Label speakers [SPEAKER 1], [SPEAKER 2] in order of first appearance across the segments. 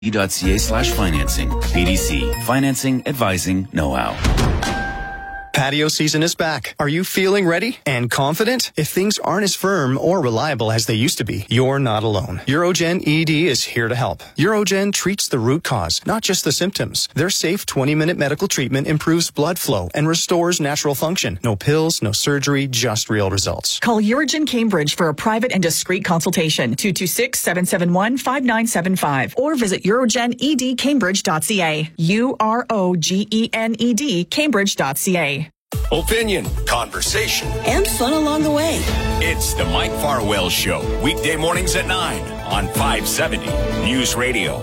[SPEAKER 1] BDC.ca/financing. BDC. Financing, advising, know-how.
[SPEAKER 2] Patio season is back. Are you feeling ready and confident? If things aren't as firm or reliable as they used to be, you're not alone. Urogen ED is here to help. Urogen treats the root cause, not just the symptoms. Their safe 20-minute medical treatment improves blood flow and restores natural function. No pills, no surgery, just real results.
[SPEAKER 3] Call Urogen Cambridge for a private and discreet consultation. 226-771-5975 or visit urogenedcambridge.ca. UROGENED Cambridge.ca.
[SPEAKER 4] Opinion, conversation,
[SPEAKER 5] and fun along the way.
[SPEAKER 4] It's the Mike Farwell Show, weekday mornings at 9 on 570 News Radio.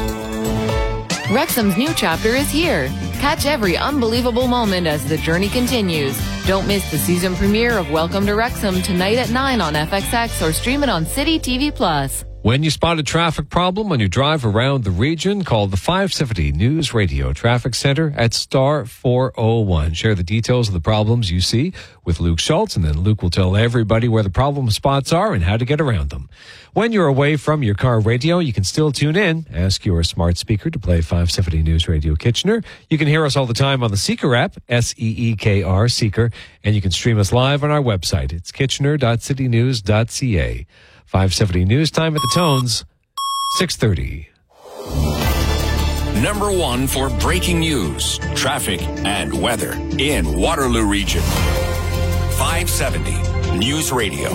[SPEAKER 6] Wrexham's new chapter is here. Catch every unbelievable moment as the journey continues. Don't miss the season premiere of Welcome to Wrexham tonight at 9 on FXX or stream it on City TV Plus.
[SPEAKER 7] When you spot a traffic problem on your drive around the region, call the 570 News Radio Traffic Center at star 401. Share the details of the problems you see with Luke Schultz, and then Luke will tell everybody where the problem spots are and how to get around them. When you're away from your car radio, you can still tune in. Ask your smart speaker to play 570 News Radio Kitchener. You can hear us all the time on the Seeker app, SEEKR Seeker, and you can stream us live on our website. It's kitchener.citynews.ca. 570 News Time at the Tones, 6:30.
[SPEAKER 4] Number one for breaking news, traffic, and weather in Waterloo Region. 570 News Radio.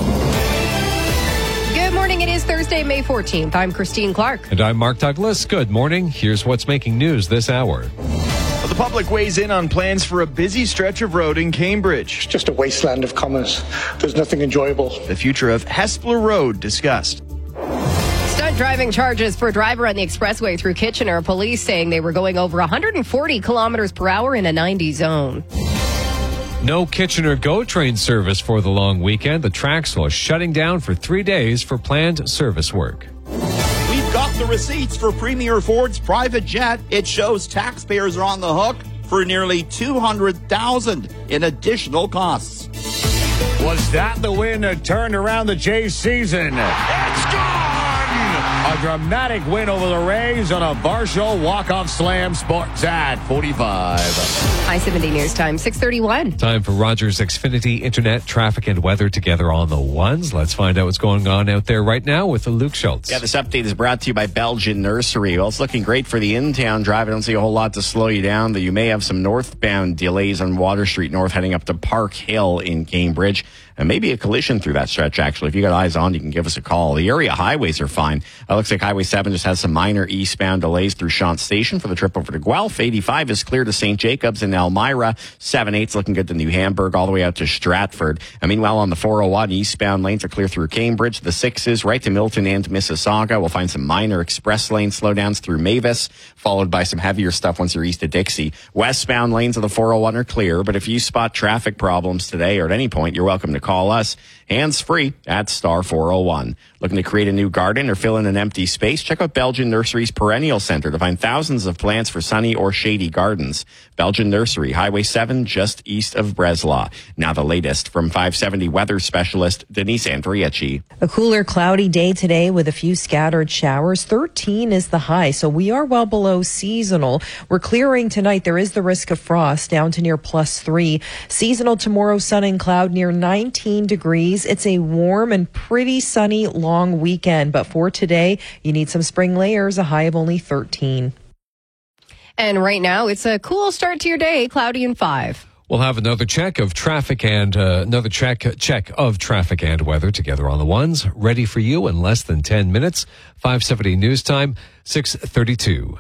[SPEAKER 8] Good morning. It is Thursday, May 14th. I'm Christine Clark.
[SPEAKER 7] And I'm Mark Douglas. Good morning. Here's what's making news this hour.
[SPEAKER 9] The public weighs in on plans for a busy stretch of road in Cambridge.
[SPEAKER 10] It's just a wasteland of commerce. There's nothing enjoyable.
[SPEAKER 9] The future of Hespeler Road discussed.
[SPEAKER 8] Stunt driving charges for a driver on the expressway through Kitchener. Police saying they were going over 140 kilometers per hour in a 90 zone.
[SPEAKER 7] No Kitchener GO train service for the long weekend. The tracks are shutting down for 3 days for planned service work.
[SPEAKER 11] We've got the receipts for Premier Ford's private jet. It shows taxpayers are on the hook for nearly $200,000 in additional costs.
[SPEAKER 12] Was that the win that turned around the Jays season? It's gone! A dramatic win over the Rays on a Varsho walk-off slam. Sportsat 45.
[SPEAKER 8] High 70 News Time, 6:31.
[SPEAKER 7] Time for Rogers Xfinity Internet, traffic, and weather together on the ones. Let's find out what's going on out there right now with Luke Schultz.
[SPEAKER 13] Yeah, this update is brought to you by Belgian Nursery. Well, it's looking great for the in-town drive. I don't see a whole lot to slow you down, though you may have some northbound delays on Water Street North heading up to Park Hill in Cambridge. And maybe a collision through that stretch, actually. If you got eyes on, you can give us a call. The area highways are fine. It looks like Highway 7 just has some minor eastbound delays through Shant Station for the trip over to Guelph. 85 is clear to St. Jacobs and Elmira. 7-8's looking good to New Hamburg, all the way out to Stratford. And meanwhile, on the 401, eastbound lanes are clear through Cambridge. The 6s right to Milton and Mississauga. We'll find some minor express lane slowdowns through Mavis, followed by some heavier stuff once you're east of Dixie. Westbound lanes of the 401 are clear, but if you spot traffic problems today or at any point, you're welcome to call us. Hands free at star 401. Looking to create a new garden or fill in an empty space? Check out Belgian Nursery's Perennial Center to find thousands of plants for sunny or shady gardens. Belgian Nursery, Highway 7, just east of Breslau. Now the latest from 570 weather specialist Denise Andrieci.
[SPEAKER 14] A cooler, cloudy day today with a few scattered showers. 13 is the high, so we are well below seasonal. We're clearing tonight. There is the risk of frost down to near +3. Seasonal tomorrow, sun and cloud near 19 degrees. It's a warm and pretty sunny long weekend, but for today, you need some spring layers, a high of only 13.
[SPEAKER 8] And right now, it's a cool start to your day, cloudy and 5.
[SPEAKER 7] We'll have another check of traffic and check of traffic and weather together on the ones. Ready for you in less than 10 minutes. 570 News Time, 6:32.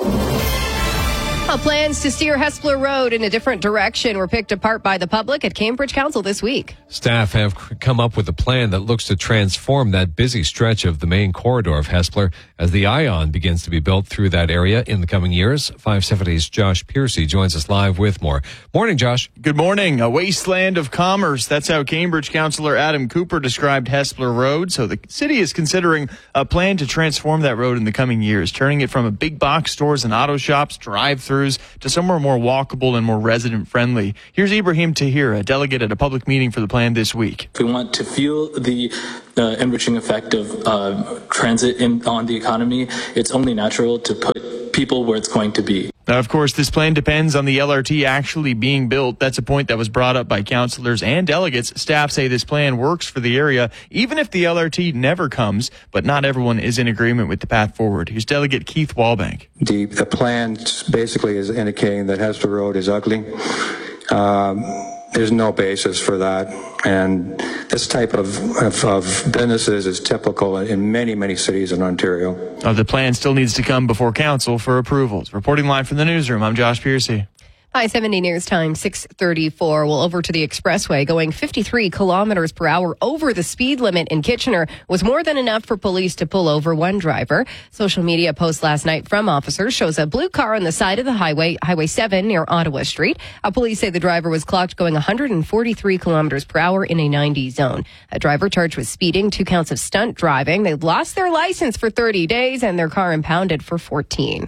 [SPEAKER 8] Plans to steer Hespeler Road in a different direction were picked apart by the public at Cambridge Council this week.
[SPEAKER 7] Staff have come up with a plan that looks to transform that busy stretch of the main corridor of Hespeler as the Ion begins to be built through that area in the coming years. 570's Josh Piercy joins us live with more. Morning, Josh.
[SPEAKER 9] Good morning. A wasteland of commerce. That's how Cambridge Councillor Adam Cooper described Hespeler Road. So the city is considering a plan to transform that road in the coming years, turning it from a big box stores and auto shops, drive-through drive-thrus to somewhere more walkable and more resident-friendly. Here's Ibrahim Tahir, a delegate at a public meeting for the plan this week.
[SPEAKER 5] If we want to feel the enriching effect of transit on the economy, it's only natural to put people where it's going to be.
[SPEAKER 9] Now, of course, this plan depends on the LRT actually being built. That's a point that was brought up by councillors and delegates. Staff say this plan works for the area, even if the LRT never comes, but not everyone is in agreement with the path forward. Here's Delegate Keith Wallbank.
[SPEAKER 15] The plan basically is indicating that Hespeler Road is ugly. There's no basis for that. And this type of businesses is typical in many, many cities in Ontario.
[SPEAKER 9] The plan still needs to come before council for approvals. Reporting live from the newsroom, I'm Josh Piercy.
[SPEAKER 8] I-70 News Time, 6:34. Well, over to the expressway, going 53 kilometers per hour over the speed limit in Kitchener was more than enough for police to pull over one driver. Social media post last night from officers shows a blue car on the side of the highway, Highway 7 near Ottawa Street. Police say the driver was clocked going 143 kilometers per hour in a 90 zone. A driver charged with speeding, 2 counts of stunt driving. They lost their license for 30 days and their car impounded for 14.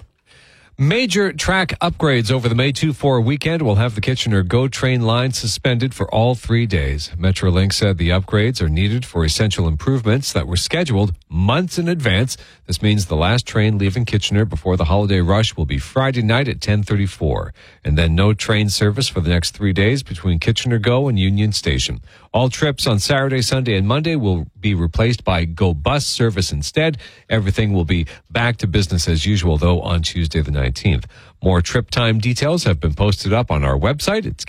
[SPEAKER 7] Major track upgrades over the May 2-4 weekend will have the Kitchener GO train line suspended for all 3 days. Metrolink said the upgrades are needed for essential improvements that were scheduled months in advance. This means the last train leaving Kitchener before the holiday rush will be Friday night at 10:34, and then no train service for the next 3 days between Kitchener GO and Union Station. All trips on Saturday, Sunday, and Monday will be replaced by GO bus service instead. Everything will be back to business as usual, though, on Tuesday the 19th. More trip time details have been posted up on our website. It's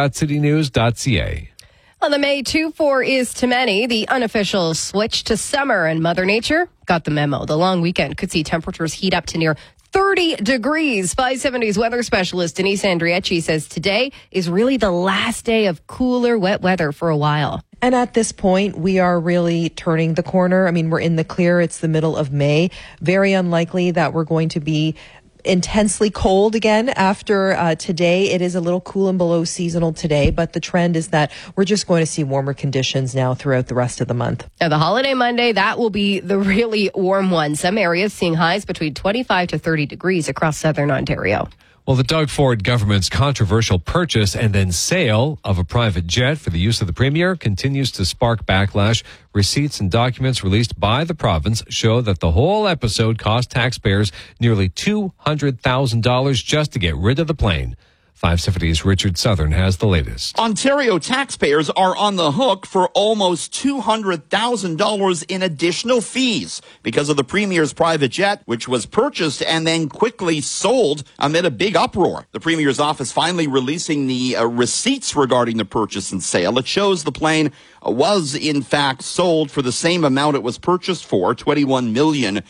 [SPEAKER 7] kitchener.citynews.ca.
[SPEAKER 8] On the May 2-4 is to many the unofficial switch to summer, and Mother Nature got the memo. The long weekend could see temperatures heat up to near 30 degrees. 570's weather specialist Denise Andriecci says today is really the last day of cooler, wet weather for a while.
[SPEAKER 14] And at this point, we are really turning the corner. I mean, we're in the clear. It's the middle of May. Very unlikely that we're going to be intensely cold again after today. It is a little cool and below seasonal today, but the trend is that we're just going to see warmer conditions now throughout the rest of the month.
[SPEAKER 8] Now, the holiday Monday, that will be the really warm one. Some areas seeing highs between 25 to 30 degrees across southern Ontario.
[SPEAKER 7] Well, the Doug Ford government's controversial purchase and then sale of a private jet for the use of the Premier continues to spark backlash. Receipts and documents released by the province show that the whole episode cost taxpayers nearly $200,000 just to get rid of the plane. 570's Richard Southern has the latest.
[SPEAKER 11] Ontario taxpayers are on the hook for almost $200,000 in additional fees because of the Premier's private jet, which was purchased and then quickly sold amid a big uproar. The Premier's office finally releasing the receipts regarding the purchase and sale. It shows the plane was in fact sold for the same amount it was purchased for, $21 million,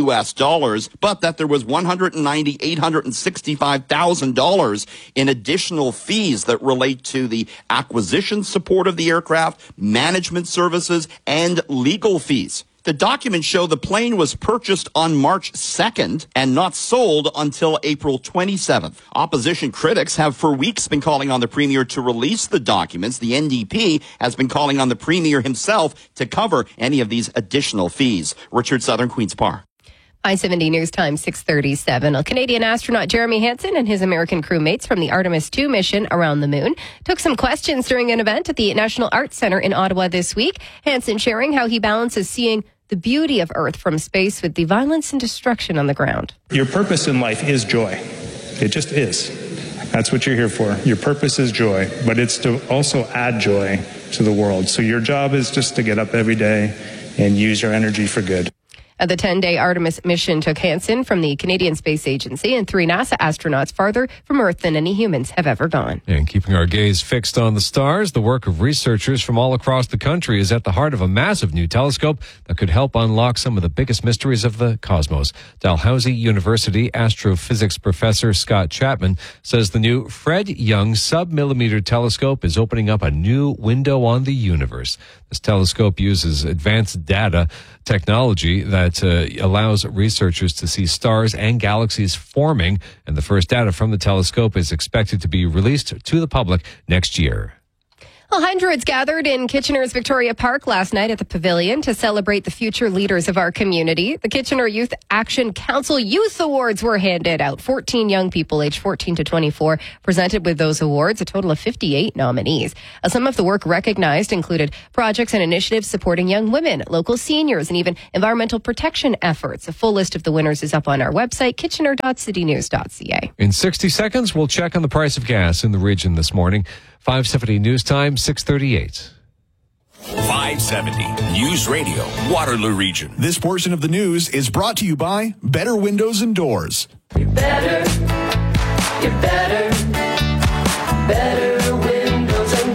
[SPEAKER 11] but that there was $865,000 in additional fees that relate to the acquisition support of the aircraft, management services, and legal fees. The documents show the plane was purchased on March 2nd and not sold until April 27th. Opposition critics have for weeks been calling on the Premier to release the documents. The NDP has been calling on the Premier himself to cover any of these additional fees. Richard Southern, Queen's Park.
[SPEAKER 8] I-70 News Time, 6:37. A Canadian astronaut Jeremy Hansen and his American crewmates from the Artemis II mission around the moon took some questions during an event at the National Arts Centre in Ottawa this week. Hansen sharing how he balances seeing the beauty of Earth from space with the violence and destruction on the ground.
[SPEAKER 16] Your purpose in life is joy. It just is. That's what you're here for. Your purpose is joy, but it's to also add joy to the world. So your job is just to get up every day and use your energy for good.
[SPEAKER 8] The 10-day Artemis mission took Hansen from the Canadian Space Agency and 3 NASA astronauts farther from Earth than any humans have ever gone.
[SPEAKER 7] And keeping our gaze fixed on the stars, the work of researchers from all across the country is at the heart of a massive new telescope that could help unlock some of the biggest mysteries of the cosmos. Dalhousie University astrophysics professor Scott Chapman says the new Fred Young sub-millimeter telescope is opening up a new window on the universe. This telescope uses advanced data technology that allows researchers to see stars and galaxies forming, and the first data from the telescope is expected to be released to the public next year.
[SPEAKER 8] Well, hundreds gathered in Kitchener's Victoria Park last night at the Pavilion to celebrate the future leaders of our community. The Kitchener Youth Action Council Youth Awards were handed out. 14 young people aged 14 to 24 presented with those awards, a total of 58 nominees. Some of the work recognized included projects and initiatives supporting young women, local seniors, and even environmental protection efforts. A full list of the winners is up on our website, kitchener.citynews.ca.
[SPEAKER 7] In 60 seconds, we'll check on the price of gas in the region this morning. 570 News Time, 6:38.
[SPEAKER 4] 570 News Radio, Waterloo Region.
[SPEAKER 17] This portion of the news is brought to you by Better Windows and Doors.
[SPEAKER 18] Better windows and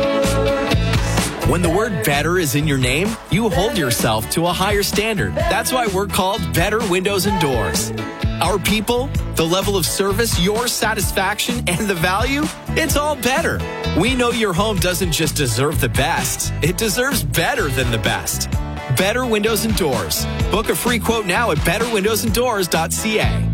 [SPEAKER 18] doors.
[SPEAKER 19] When the word better is in your name, you hold yourself to a higher standard. That's why we're called Better Windows and Doors. Our people, the level of service, your satisfaction, and the value, it's all better. We know your home doesn't just deserve the best, it deserves better than the best. Better Windows and Doors. Book a free quote now at betterwindowsanddoors.ca.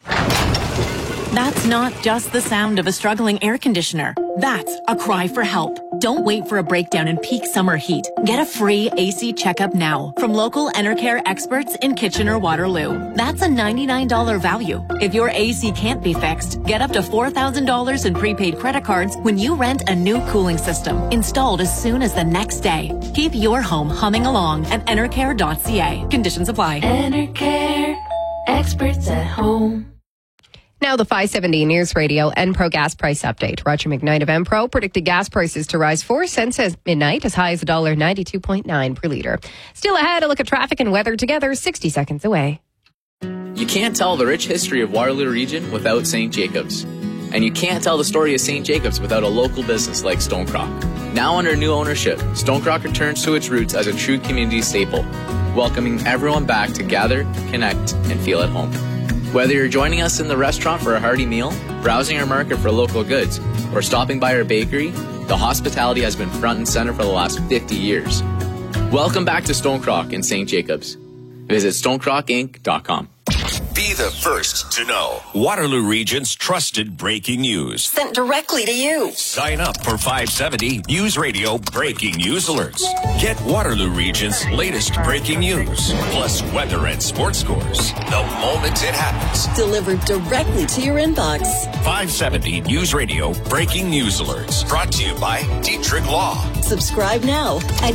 [SPEAKER 20] That's not just the sound of a struggling air conditioner. That's a cry for help. Don't wait for a breakdown in peak summer heat. Get a free AC checkup now from local Enercare experts in Kitchener-Waterloo. That's a $99 value. If your AC can't be fixed, get up to $4,000 in prepaid credit cards when you rent a new cooling system installed as soon as the next day. Keep your home humming along at enercare.ca. Conditions apply.
[SPEAKER 18] Enercare, experts at home.
[SPEAKER 8] Now the 570 News Radio Enpro gas price update. Roger McKnight of Enpro predicted gas prices to rise 4 cents at midnight, as high as $1.92.9 per liter. Still ahead, a look at traffic and weather together 60 seconds away.
[SPEAKER 21] You can't tell the rich history of Waterloo Region without St. Jacobs. And you can't tell the story of St. Jacobs without a local business like Stonecrock. Now under new ownership, Stonecrock returns to its roots as a true community staple, welcoming everyone back to gather, connect, and feel at home. Whether you're joining us in the restaurant for a hearty meal, browsing our market for local goods, or stopping by our bakery, the hospitality has been front and center for the last 50 years. Welcome back to Stonecrock in St. Jacobs. Visit stonecrockinc.com.
[SPEAKER 4] Be the first to know. Waterloo Region's trusted breaking news.
[SPEAKER 22] Sent directly to you.
[SPEAKER 4] Sign up for 570 News Radio Breaking News Alerts. Get Waterloo Region's latest breaking news, plus weather and sports scores, the moment it happens.
[SPEAKER 22] Delivered directly to your inbox.
[SPEAKER 4] 570 News Radio Breaking News Alerts. Brought to you by Dietrich Law.
[SPEAKER 22] Subscribe now at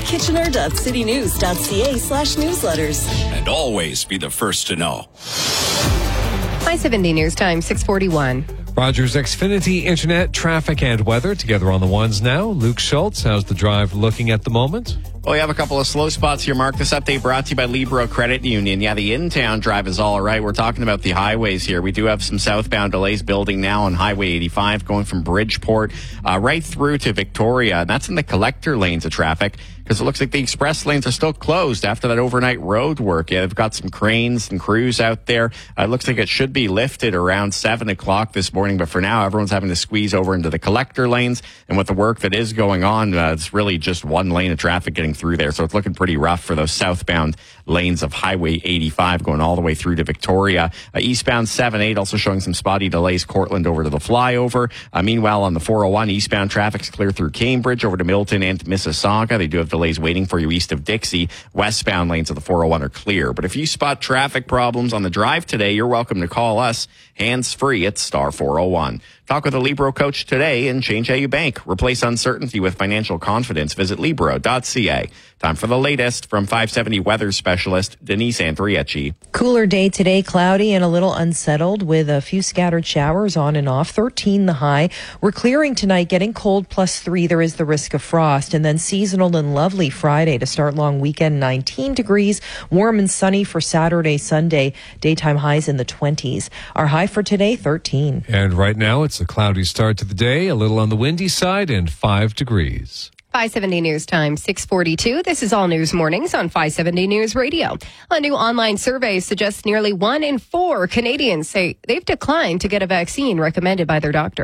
[SPEAKER 22] kitchener.citynews.ca/newsletters.
[SPEAKER 4] And always be the first to know.
[SPEAKER 8] 570 News Time, 6:41.
[SPEAKER 7] Rogers Xfinity Internet, traffic and weather together on the ones now. Luke Schultz, how's the drive looking at the moment?
[SPEAKER 13] Well, we have a couple of slow spots here, Mark. This update brought to you by Libro Credit Union. Yeah, the in-town drive is all right. We're talking about the highways here. We do have some southbound delays building now on Highway 85 going from Bridgeport right through to Victoria. And that's in the collector lanes of traffic because it looks like the express lanes are still closed after that overnight road work. Yeah, they've got some cranes and crews out there. It looks like it should be lifted around 7 o'clock this morning, but for now, everyone's having to squeeze over into the collector lanes. And with the work that is going on, it's really just one lane of traffic getting through there. So it's looking pretty rough for those southbound lanes of Highway 85 going all the way through to Victoria. Eastbound 7-8 also showing some spotty delays, Cortland over to the flyover. Meanwhile, on the 401, eastbound traffic's clear through Cambridge over to Milton and Mississauga. They do have delays waiting for you east of Dixie. Westbound lanes of the 401 are clear. But if you spot traffic problems on the drive today, you're welcome to call us hands-free at star 401. Talk with a Libro coach today and change how you bank. Replace uncertainty with financial confidence. Visit Libro.ca. Time for the latest from 570 weather specialist Denise Andriecci.
[SPEAKER 14] Cooler day today, cloudy and a little unsettled with a few scattered showers on and off. 13 the high. We're clearing tonight, getting cold +3. There is the risk of frost. And then seasonal and lovely Friday to start long weekend, 19 degrees. Warm and sunny for Saturday, Sunday. Daytime highs in the 20s. Our high for today, 13.
[SPEAKER 7] And right now it's a cloudy start to the day, a little on the windy side, and 5 degrees.
[SPEAKER 8] 570 News Time, 6:42. This is All News Mornings on 570 News Radio. A new online survey suggests nearly 1 in 4 Canadians say they've declined to get a vaccine recommended by their doctor.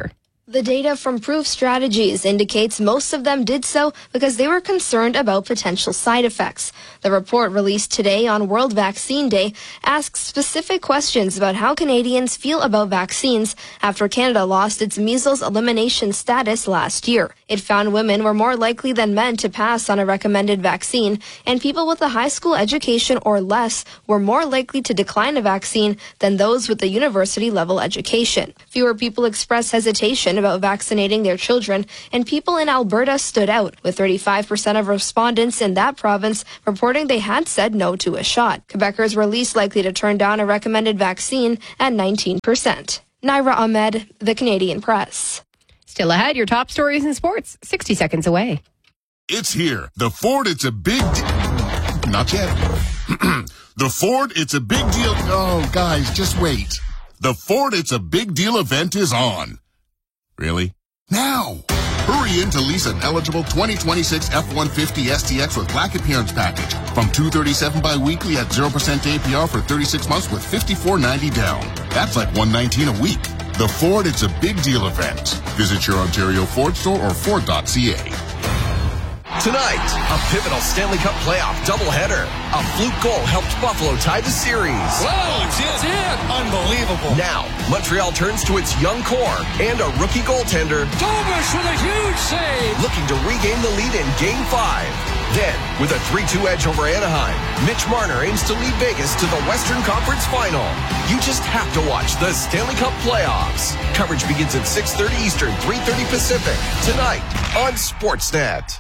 [SPEAKER 1] The data from Proof Strategies indicates most of them did so because they were concerned about potential side effects. The report released today on World Vaccine Day asks specific questions about how Canadians feel about vaccines after Canada lost its measles elimination status last year. It found women were more likely than men to pass on a recommended vaccine, and people with a high school education or less were more likely to decline a vaccine than those with a university-level education. Fewer people expressed hesitation about vaccinating their children, and people in Alberta stood out, with 35% of respondents in that province reporting they had said no to a shot. Quebecers were least likely to turn down a recommended vaccine at 19%. Naira Ahmed, The Canadian Press.
[SPEAKER 8] Still ahead, your top stories in sports, 60 seconds away.
[SPEAKER 2] It's here. The Ford, it's a big not yet. The Ford, it's a big deal. Oh, guys, just wait. The Ford, it's a big deal event is on. Really? Now! Hurry in to lease an eligible 2026 F-150 STX with Black Appearance Package from $237 bi-weekly at 0% APR for 36 months with $54.90 down. That's like $119 a week. The Ford, it's a big deal event. Visit your Ontario Ford store or Ford.ca.
[SPEAKER 23] Tonight, a pivotal Stanley Cup playoff doubleheader. A fluke goal helped Buffalo tie the series.
[SPEAKER 24] Whoa, it's in! Unbelievable.
[SPEAKER 23] Now, Montreal turns to its young core and a rookie goaltender,
[SPEAKER 24] Dobish with a huge save!
[SPEAKER 23] looking to regain the lead in Game 5. Then, with a 3-2 edge over Anaheim, Mitch Marner aims to lead Vegas to the Western Conference Final. You just have to watch the Stanley Cup playoffs. Coverage begins at 6:30 Eastern, 3:30 Pacific, tonight on Sportsnet.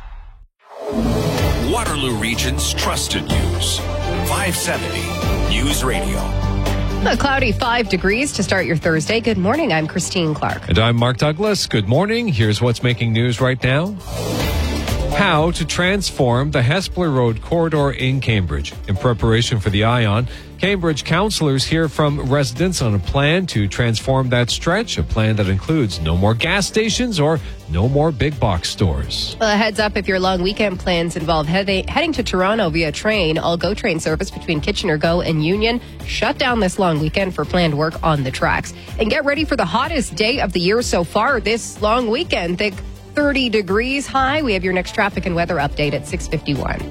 [SPEAKER 4] Waterloo Region's trusted news. 570 News Radio.
[SPEAKER 8] A cloudy 5 degrees to start your Thursday. Good morning. I'm Christine Clark.
[SPEAKER 7] And I'm Mark Douglas. Good morning. Here's what's making news right now. How to transform the Hespeler Road corridor in Cambridge. In preparation for the ION, Cambridge councillors hear from residents on a plan to transform that stretch, a plan that includes no more gas stations or no more big box stores.
[SPEAKER 8] Well, a heads up if your long weekend plans involve heading to Toronto via train. All GO train service between Kitchener GO and Union shut down this long weekend for planned work on the tracks. And get ready for the hottest day of the year so far this long weekend. Think 30 degrees high. We have your next traffic and weather update at 6:51.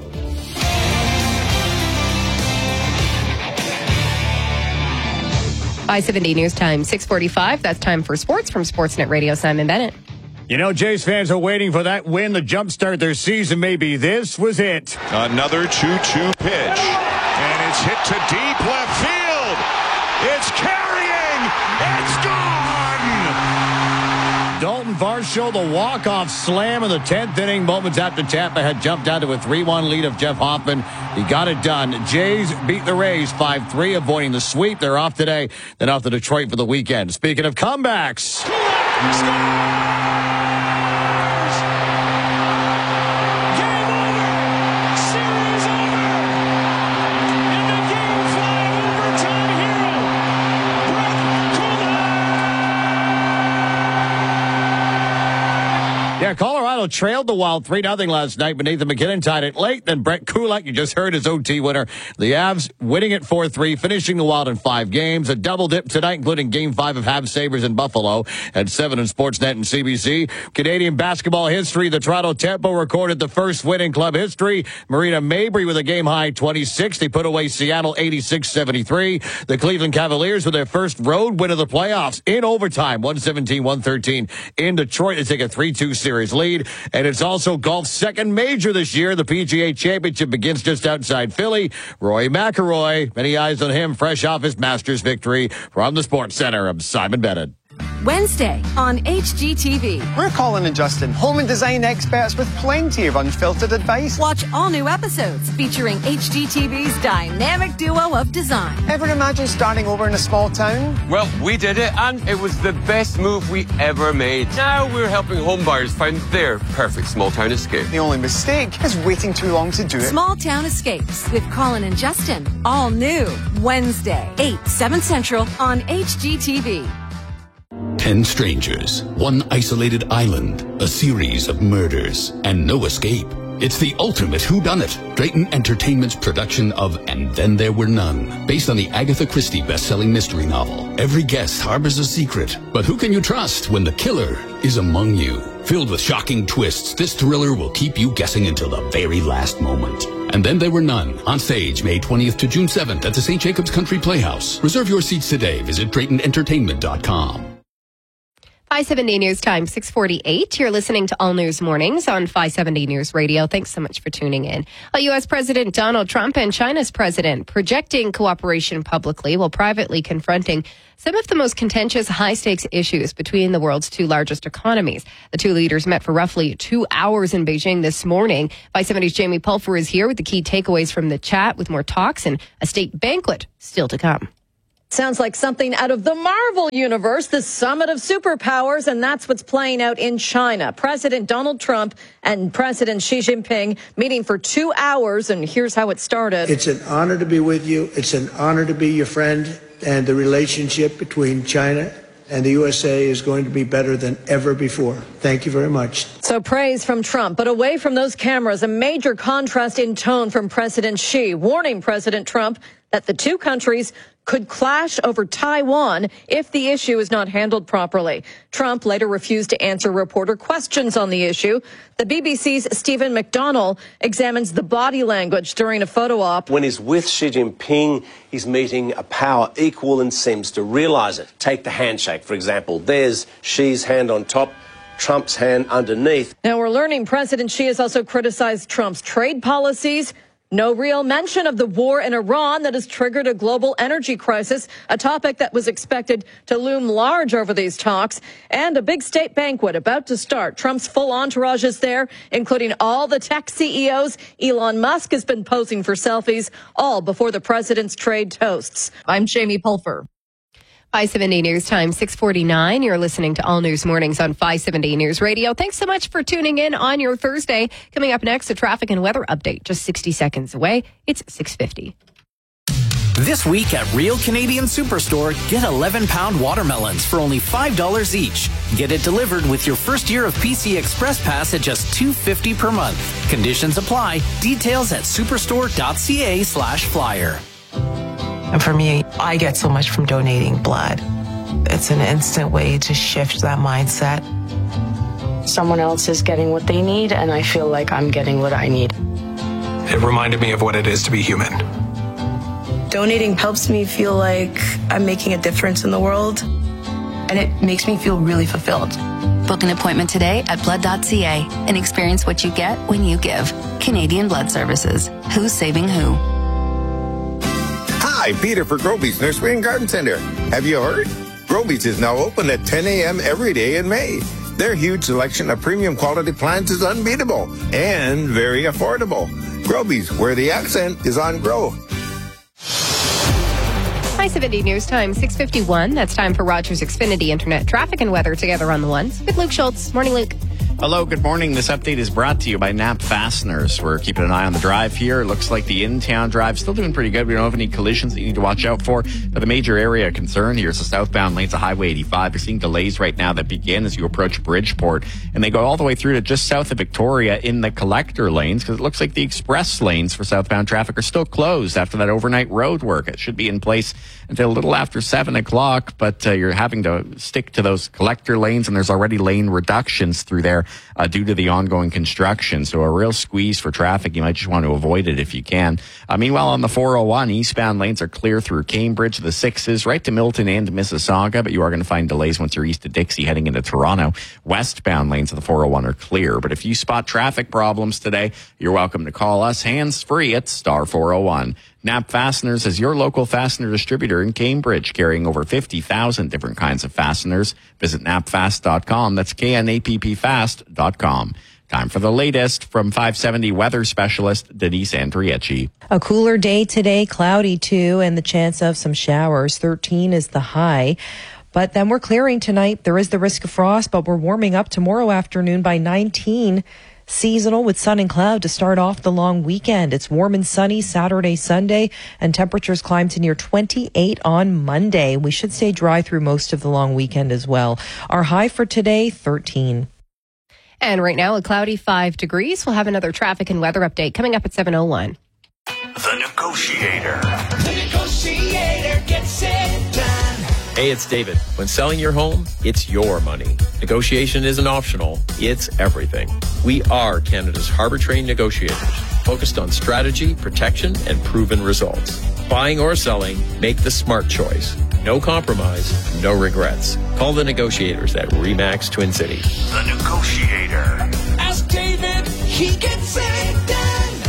[SPEAKER 8] I-70 News Time, 6:45. That's time for sports from Sportsnet Radio. Simon Bennett.
[SPEAKER 12] You know, Jays fans are waiting for that win to jumpstart their season. Maybe this was it.
[SPEAKER 25] Another 2-2 pitch. And it's hit to deep left field. It's carrying. It's gone.
[SPEAKER 12] Dalton Varsho, the walk-off slam in the 10th inning. Moments after Tampa had jumped out to a 3-1 lead of Jeff Hoffman. He got it done. Jays beat the Rays 5-3, avoiding the sweep. They're off today, then off to Detroit for the weekend. Speaking of comebacks. Yeah, Colorado trailed the Wild 3-0 last night, but Nathan McKinnon tied it late. Then Brett Kulak, you just heard his OT winner. The Avs winning it 4-3, finishing the Wild in 5 games. A double dip tonight, including Game 5 of Habs Sabres in Buffalo at 7 in Sportsnet and CBC. Canadian basketball history, the Toronto Tempo recorded the first win in club history. Marina Mabry with a game-high 26. They put away Seattle 86-73. The Cleveland Cavaliers with their first road win of the playoffs in overtime, 117-113 in Detroit to take a 3-2 series lead. And it's also golf's second major this year. The PGA Championship begins just outside Philly. Rory McIlroy, many eyes on him, fresh off his Masters victory. From the Sports Center, I'm Simon Bennett.
[SPEAKER 26] Wednesday on HGTV.
[SPEAKER 27] We're Colin and Justin, home and design experts with plenty of unfiltered advice.
[SPEAKER 26] Watch all new episodes featuring HGTV's dynamic duo of design.
[SPEAKER 27] Ever imagine starting over in a small town?
[SPEAKER 28] Well, we did it, and it was the best move we ever made. Now we're helping home buyers find their perfect small town escape.
[SPEAKER 27] The only mistake is waiting too long to do it.
[SPEAKER 26] Small Town Escapes with Colin and Justin. All new Wednesday, 8/7 Central on HGTV.
[SPEAKER 29] 10 strangers, one isolated island, a series of murders, and no escape.
[SPEAKER 3] It's the ultimate whodunit. Drayton Entertainment's production of And Then There Were None, based on the Agatha Christie best-selling mystery novel. Every guest harbors a secret, but who can you trust when the killer is among you? Filled with shocking twists, this thriller will keep you guessing until the very last moment. And Then There Were None, on stage May 20th to June 7th at the St. Jacobs Country Playhouse. Reserve your seats today. Visit DraytonEntertainment.com.
[SPEAKER 8] 570 News Time, 6:48. You're listening to All News Mornings on 570 News Radio. Thanks so much for tuning in. U.S. President Donald Trump and China's president projecting cooperation publicly while privately confronting some of the most contentious high-stakes issues between the world's two largest economies. The two leaders met for roughly 2 hours in Beijing this morning. 570's Jamie Pulfer is here with the key takeaways from the chat, with more talks and a state banquet still to come.
[SPEAKER 5] Sounds like something out of the Marvel universe, the summit of superpowers, and that's what's playing out in China. President Donald Trump and President Xi Jinping meeting for 2 hours, and here's how it started.
[SPEAKER 6] It's an honor to be with you. It's an honor to be your friend, and the relationship between China and the USA is going to be better than ever before. Thank you very much.
[SPEAKER 5] So praise from Trump, but away from those cameras, a major contrast in tone from President Xi, warning President Trump that the two countries could clash over Taiwan if the issue is not handled properly. Trump later refused to answer reporter questions on the issue. The BBC's Stephen McDonnell examines the body language during a photo op.
[SPEAKER 9] When he's with Xi Jinping, he's meeting a power equal and seems to realize it. Take the handshake, for example. There's Xi's hand on top, Trump's hand underneath.
[SPEAKER 5] Now we're learning President Xi has also criticized Trump's trade policies. No real mention of the war in Iran that has triggered a global energy crisis, a topic that was expected to loom large over these talks. And a big state banquet about to start. Trump's full entourage is there, including all the tech CEOs. Elon Musk has been posing for selfies, all before the president's trade toasts. I'm Jamie Pulfer.
[SPEAKER 8] 570 News Time, 6:49. You're listening to All News Mornings on 570 News Radio. Thanks so much for tuning in on your Thursday. Coming up next, a traffic and weather update just 60 seconds away. It's 6:50.
[SPEAKER 19] This week at Real Canadian Superstore, get 11-pound watermelons for only $5 each. Get it delivered with your first year of PC Express Pass at just $2.50 per month. Conditions apply. Details at superstore.ca/flyer.
[SPEAKER 10] And for me, I get so much from donating blood. It's an instant way to shift that mindset.
[SPEAKER 11] Someone else is getting what they need, and I feel like I'm getting what I need.
[SPEAKER 15] It reminded me of what it is to be human.
[SPEAKER 11] Donating helps me feel like I'm making a difference in the world, and it makes me feel really fulfilled.
[SPEAKER 16] Book an appointment today at blood.ca and experience what you get when you give. Canadian Blood Services. Who's saving who?
[SPEAKER 29] Hi, Peter for Groby's Nursery and Garden Center. Have you heard? Groby's is now open at 10 a.m. every day in May. Their huge selection of premium quality plants is unbeatable and very affordable. Groby's, where the accent is on grow.
[SPEAKER 8] 570 News Time, 6:51. That's time for Rogers Xfinity Internet traffic and weather together on the ones with Luke Schultz. Morning, Luke.
[SPEAKER 13] Hello, good morning. This update is brought to you by Knapp Fasteners. We're keeping an eye on the drive here. It looks like the in-town drive still doing pretty good. We don't have any collisions that you need to watch out for. But the major area of concern here is the southbound lanes of Highway 85. You're seeing delays right now that begin as you approach Bridgeport. And they go all the way through to just south of Victoria in the collector lanes, because it looks like the express lanes for southbound traffic are still closed after that overnight road work. It should be in place until a little after 7 o'clock, but you're having to stick to those collector lanes, and there's already lane reductions through there due to the ongoing construction. So a real squeeze for traffic. You might just want to avoid it if you can. Meanwhile, on the 401, eastbound lanes are clear through Cambridge, the 6s, right to Milton and Mississauga, but you are going to find delays once you're east of Dixie heading into Toronto. Westbound lanes of the 401 are clear, but if you spot traffic problems today, you're welcome to call us hands-free at star 401. Knapp Fasteners is your local fastener distributor in Cambridge, carrying over 50,000 different kinds of fasteners. Visit knapfast.com. That's KNAPPfast.com. Time for the latest from 570 weather specialist Denise Andriecci.
[SPEAKER 14] A cooler day today, cloudy too, and the chance of some showers. 13 is the high. But then we're clearing tonight. There is the risk of frost, but we're warming up tomorrow afternoon by 19. Seasonal with sun and cloud to start off the long weekend. It's warm and sunny Saturday, Sunday, and temperatures climb to near 28 on Monday. We should stay dry through most of the long weekend as well. Our high for today, 13.
[SPEAKER 8] And right now, a cloudy 5 degrees. We'll have another traffic and weather update coming up at 7:01.
[SPEAKER 4] The Negotiator.
[SPEAKER 1] The Negotiator gets it done.
[SPEAKER 2] Hey, it's David. When selling your home, it's your money. Negotiation isn't optional, it's everything. We are Canada's harbor-trained negotiators, focused on strategy, protection, and proven results. Buying or selling, make the smart choice. No compromise, no regrets. Call the negotiators at RE/MAX Twin City.
[SPEAKER 4] The Negotiator.
[SPEAKER 1] Ask David, he gets it done.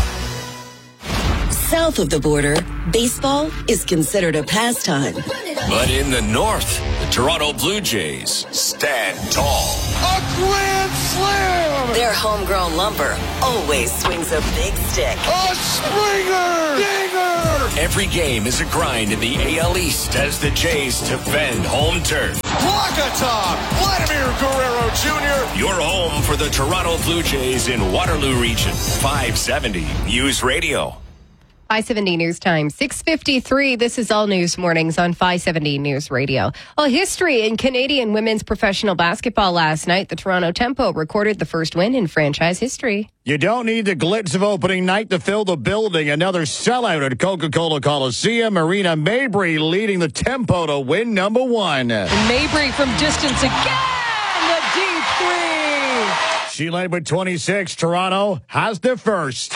[SPEAKER 17] South of the border, baseball is considered a pastime.
[SPEAKER 4] But in the north, the Toronto Blue Jays stand tall.
[SPEAKER 1] A grand slam!
[SPEAKER 17] Their homegrown lumber always swings a big stick.
[SPEAKER 1] A Springer! Dinger!
[SPEAKER 4] Every game is a grind in the AL East as the Jays defend home turf.
[SPEAKER 1] Walk-a-top! Vladimir Guerrero Jr.
[SPEAKER 4] Your home for the Toronto Blue Jays in Waterloo Region. 570 News Radio.
[SPEAKER 8] 570 News Time, 6:53. This is All News Mornings on 570 News Radio. Well, history in Canadian women's professional basketball last night. The Toronto Tempo recorded the first win in franchise history.
[SPEAKER 12] You don't need the glitz of opening night to fill the building. Another sellout at Coca-Cola Coliseum. Marina Mabry leading the Tempo to win number 1.
[SPEAKER 5] And Mabry from distance again. The deep three.
[SPEAKER 12] She led with 26. Toronto has their first.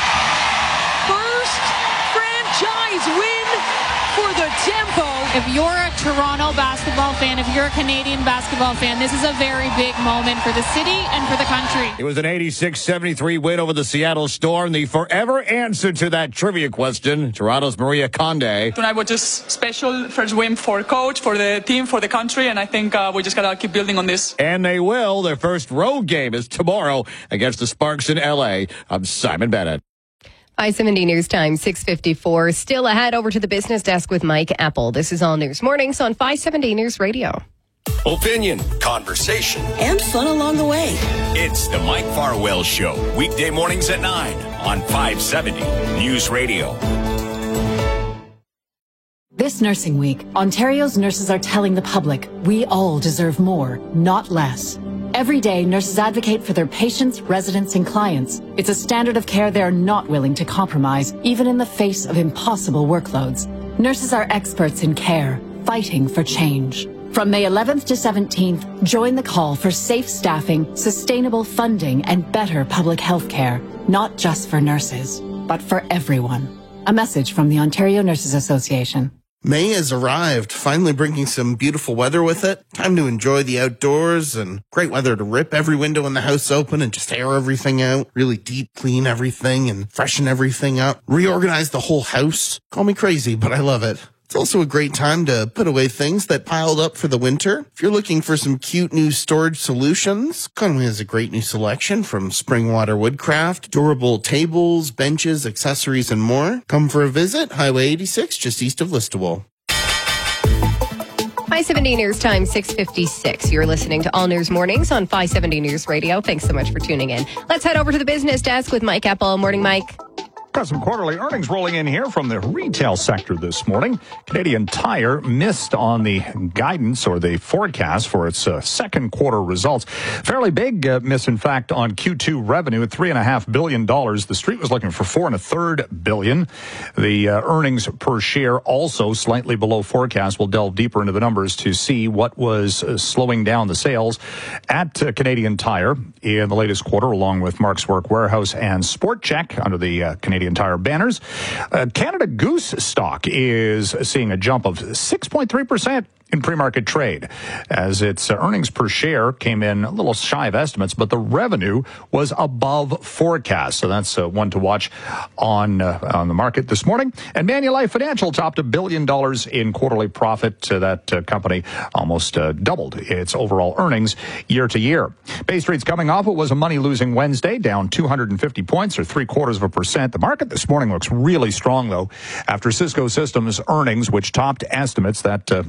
[SPEAKER 5] Win for the Tempo.
[SPEAKER 18] If you're a Toronto basketball fan, if you're a Canadian basketball fan, this is a very big moment for the city and for the country.
[SPEAKER 12] It was an 86-73 win over the Seattle Storm. The forever answer to that trivia question, Toronto's Maria Condé.
[SPEAKER 20] Tonight was just special first win for coach, for the team, for the country, and I think we just got to keep building on this.
[SPEAKER 12] And they will. Their first road game is tomorrow against the Sparks in L.A. I'm Simon Bennett.
[SPEAKER 8] 570 News Time, 6:54. Still ahead over to the business desk with Mike Apple. This is All News Mornings on 570 News Radio.
[SPEAKER 4] Opinion, conversation,
[SPEAKER 17] and fun along the way.
[SPEAKER 4] It's the Mike Farwell Show. Weekday mornings at 9 on 570 News Radio.
[SPEAKER 21] This Nursing Week, Ontario's nurses are telling the public we all deserve more, not less. Every day, nurses advocate for their patients, residents, and clients. It's a standard of care they are not willing to compromise, even in the face of impossible workloads. Nurses are experts in care, fighting for change. From May 11th to 17th, join the call for safe staffing, sustainable funding, and better public health care, not just for nurses, but for everyone. A message from the Ontario Nurses Association.
[SPEAKER 22] May has arrived, finally bringing some beautiful weather with it. Time to enjoy the outdoors and great weather to rip every window in the house open and just air everything out, really deep clean everything and freshen everything up, reorganize the whole house. Call me crazy, but I love it. It's also a great time to put away things that piled up for the winter. If you're looking for some cute new storage solutions, Conway has a great new selection from Springwater Woodcraft, durable tables, benches, accessories, and more. Come for a visit, Highway 86, just east of Listowel.
[SPEAKER 8] 570 News Time, 6:56. You're listening to All News Mornings on 570 News Radio. Thanks so much for tuning in. Let's head over to the business desk with Mike Apple. Morning, Mike.
[SPEAKER 23] Got some quarterly earnings rolling in here from the retail sector this morning. Canadian Tire missed on the guidance or the forecast for its second quarter results. Fairly big miss, in fact, on Q2 revenue at $3.5 billion. The street was looking for $4.33 billion. The earnings per share also slightly below forecast. We'll delve deeper into the numbers to see what was slowing down the sales at Canadian Tire in the latest quarter, along with Mark's Work Wearhouse and Sport Check under the Canadian Tire banners. Canada Goose stock is seeing a jump of 6.3% in pre-market trade, as its earnings per share came in a little shy of estimates, but the revenue was above forecast. So that's one to watch on the market this morning. And Manulife Financial topped $1 billion in quarterly profit. That company almost doubled its overall earnings year to year. Bay Street's coming off. It was a money-losing Wednesday, down 250 points or 0.75%. The market this morning looks really strong, though, after Cisco Systems earnings, which topped estimates. That computer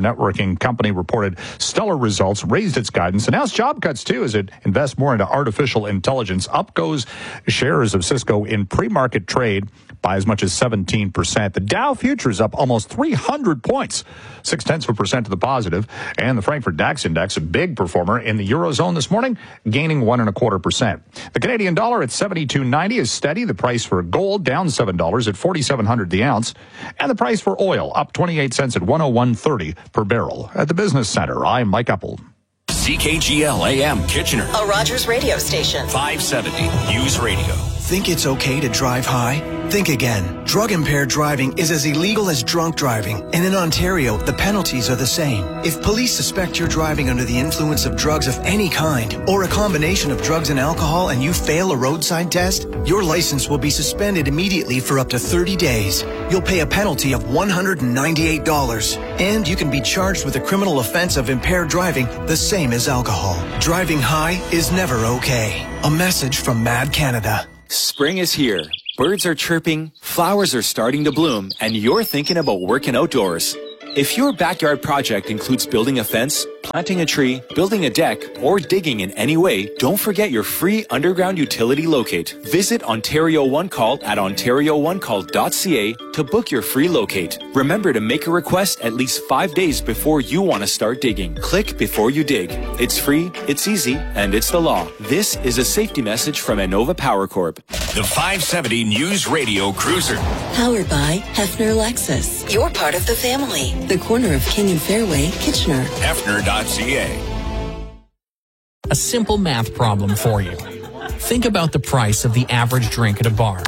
[SPEAKER 23] networking company reported stellar results, raised its guidance, announced job cuts too as it invests more into artificial intelligence. Up goes shares of Cisco in pre-market trade by as much as 17%. The Dow futures up almost 300 points, 0.6% to the positive. And the Frankfurt DAX index, a big performer in the Eurozone this morning, gaining 1.25%. The Canadian dollar at 72.90 is steady. The price for gold down $7 at 4,700 the ounce. And the price for oil up 28 cents at 101.30 per barrel. At the Business Center, I'm Mike Apple.
[SPEAKER 4] CKGL AM Kitchener.
[SPEAKER 17] A Rogers radio station.
[SPEAKER 4] 570 News Radio.
[SPEAKER 3] Think it's okay to drive high? Think again. Drug-impaired driving is as illegal as drunk driving, and in Ontario, the penalties are the same. If police suspect you're driving under the influence of drugs of any kind, or a combination of drugs and alcohol, and you fail a roadside test, your license will be suspended immediately for up to 30 days. You'll pay a penalty of $198, and you can be charged with a criminal offense of impaired driving, the same as alcohol. Driving high is never okay. A message from Mad Canada.
[SPEAKER 6] Spring is here. Birds are chirping, flowers are starting to bloom, and you're thinking about working outdoors. If your backyard project includes building a fence, planting a tree, building a deck, or digging in any way, don't forget your free underground utility locate. Visit Ontario One Call at ontarioonecall.ca to book your free locate. Remember to make a request at least 5 days before you want to start digging. Click before you dig. It's free, it's easy, and it's the law. This is a safety message from Innova Power Corp.
[SPEAKER 4] The 570 News Radio Cruiser.
[SPEAKER 17] Powered by Hefner Lexus. You're part of the family. The corner of King and Fairway, Kitchener.
[SPEAKER 4] Hefner.ca.
[SPEAKER 7] A simple math problem for you. Think about the price of the average drink at a bar.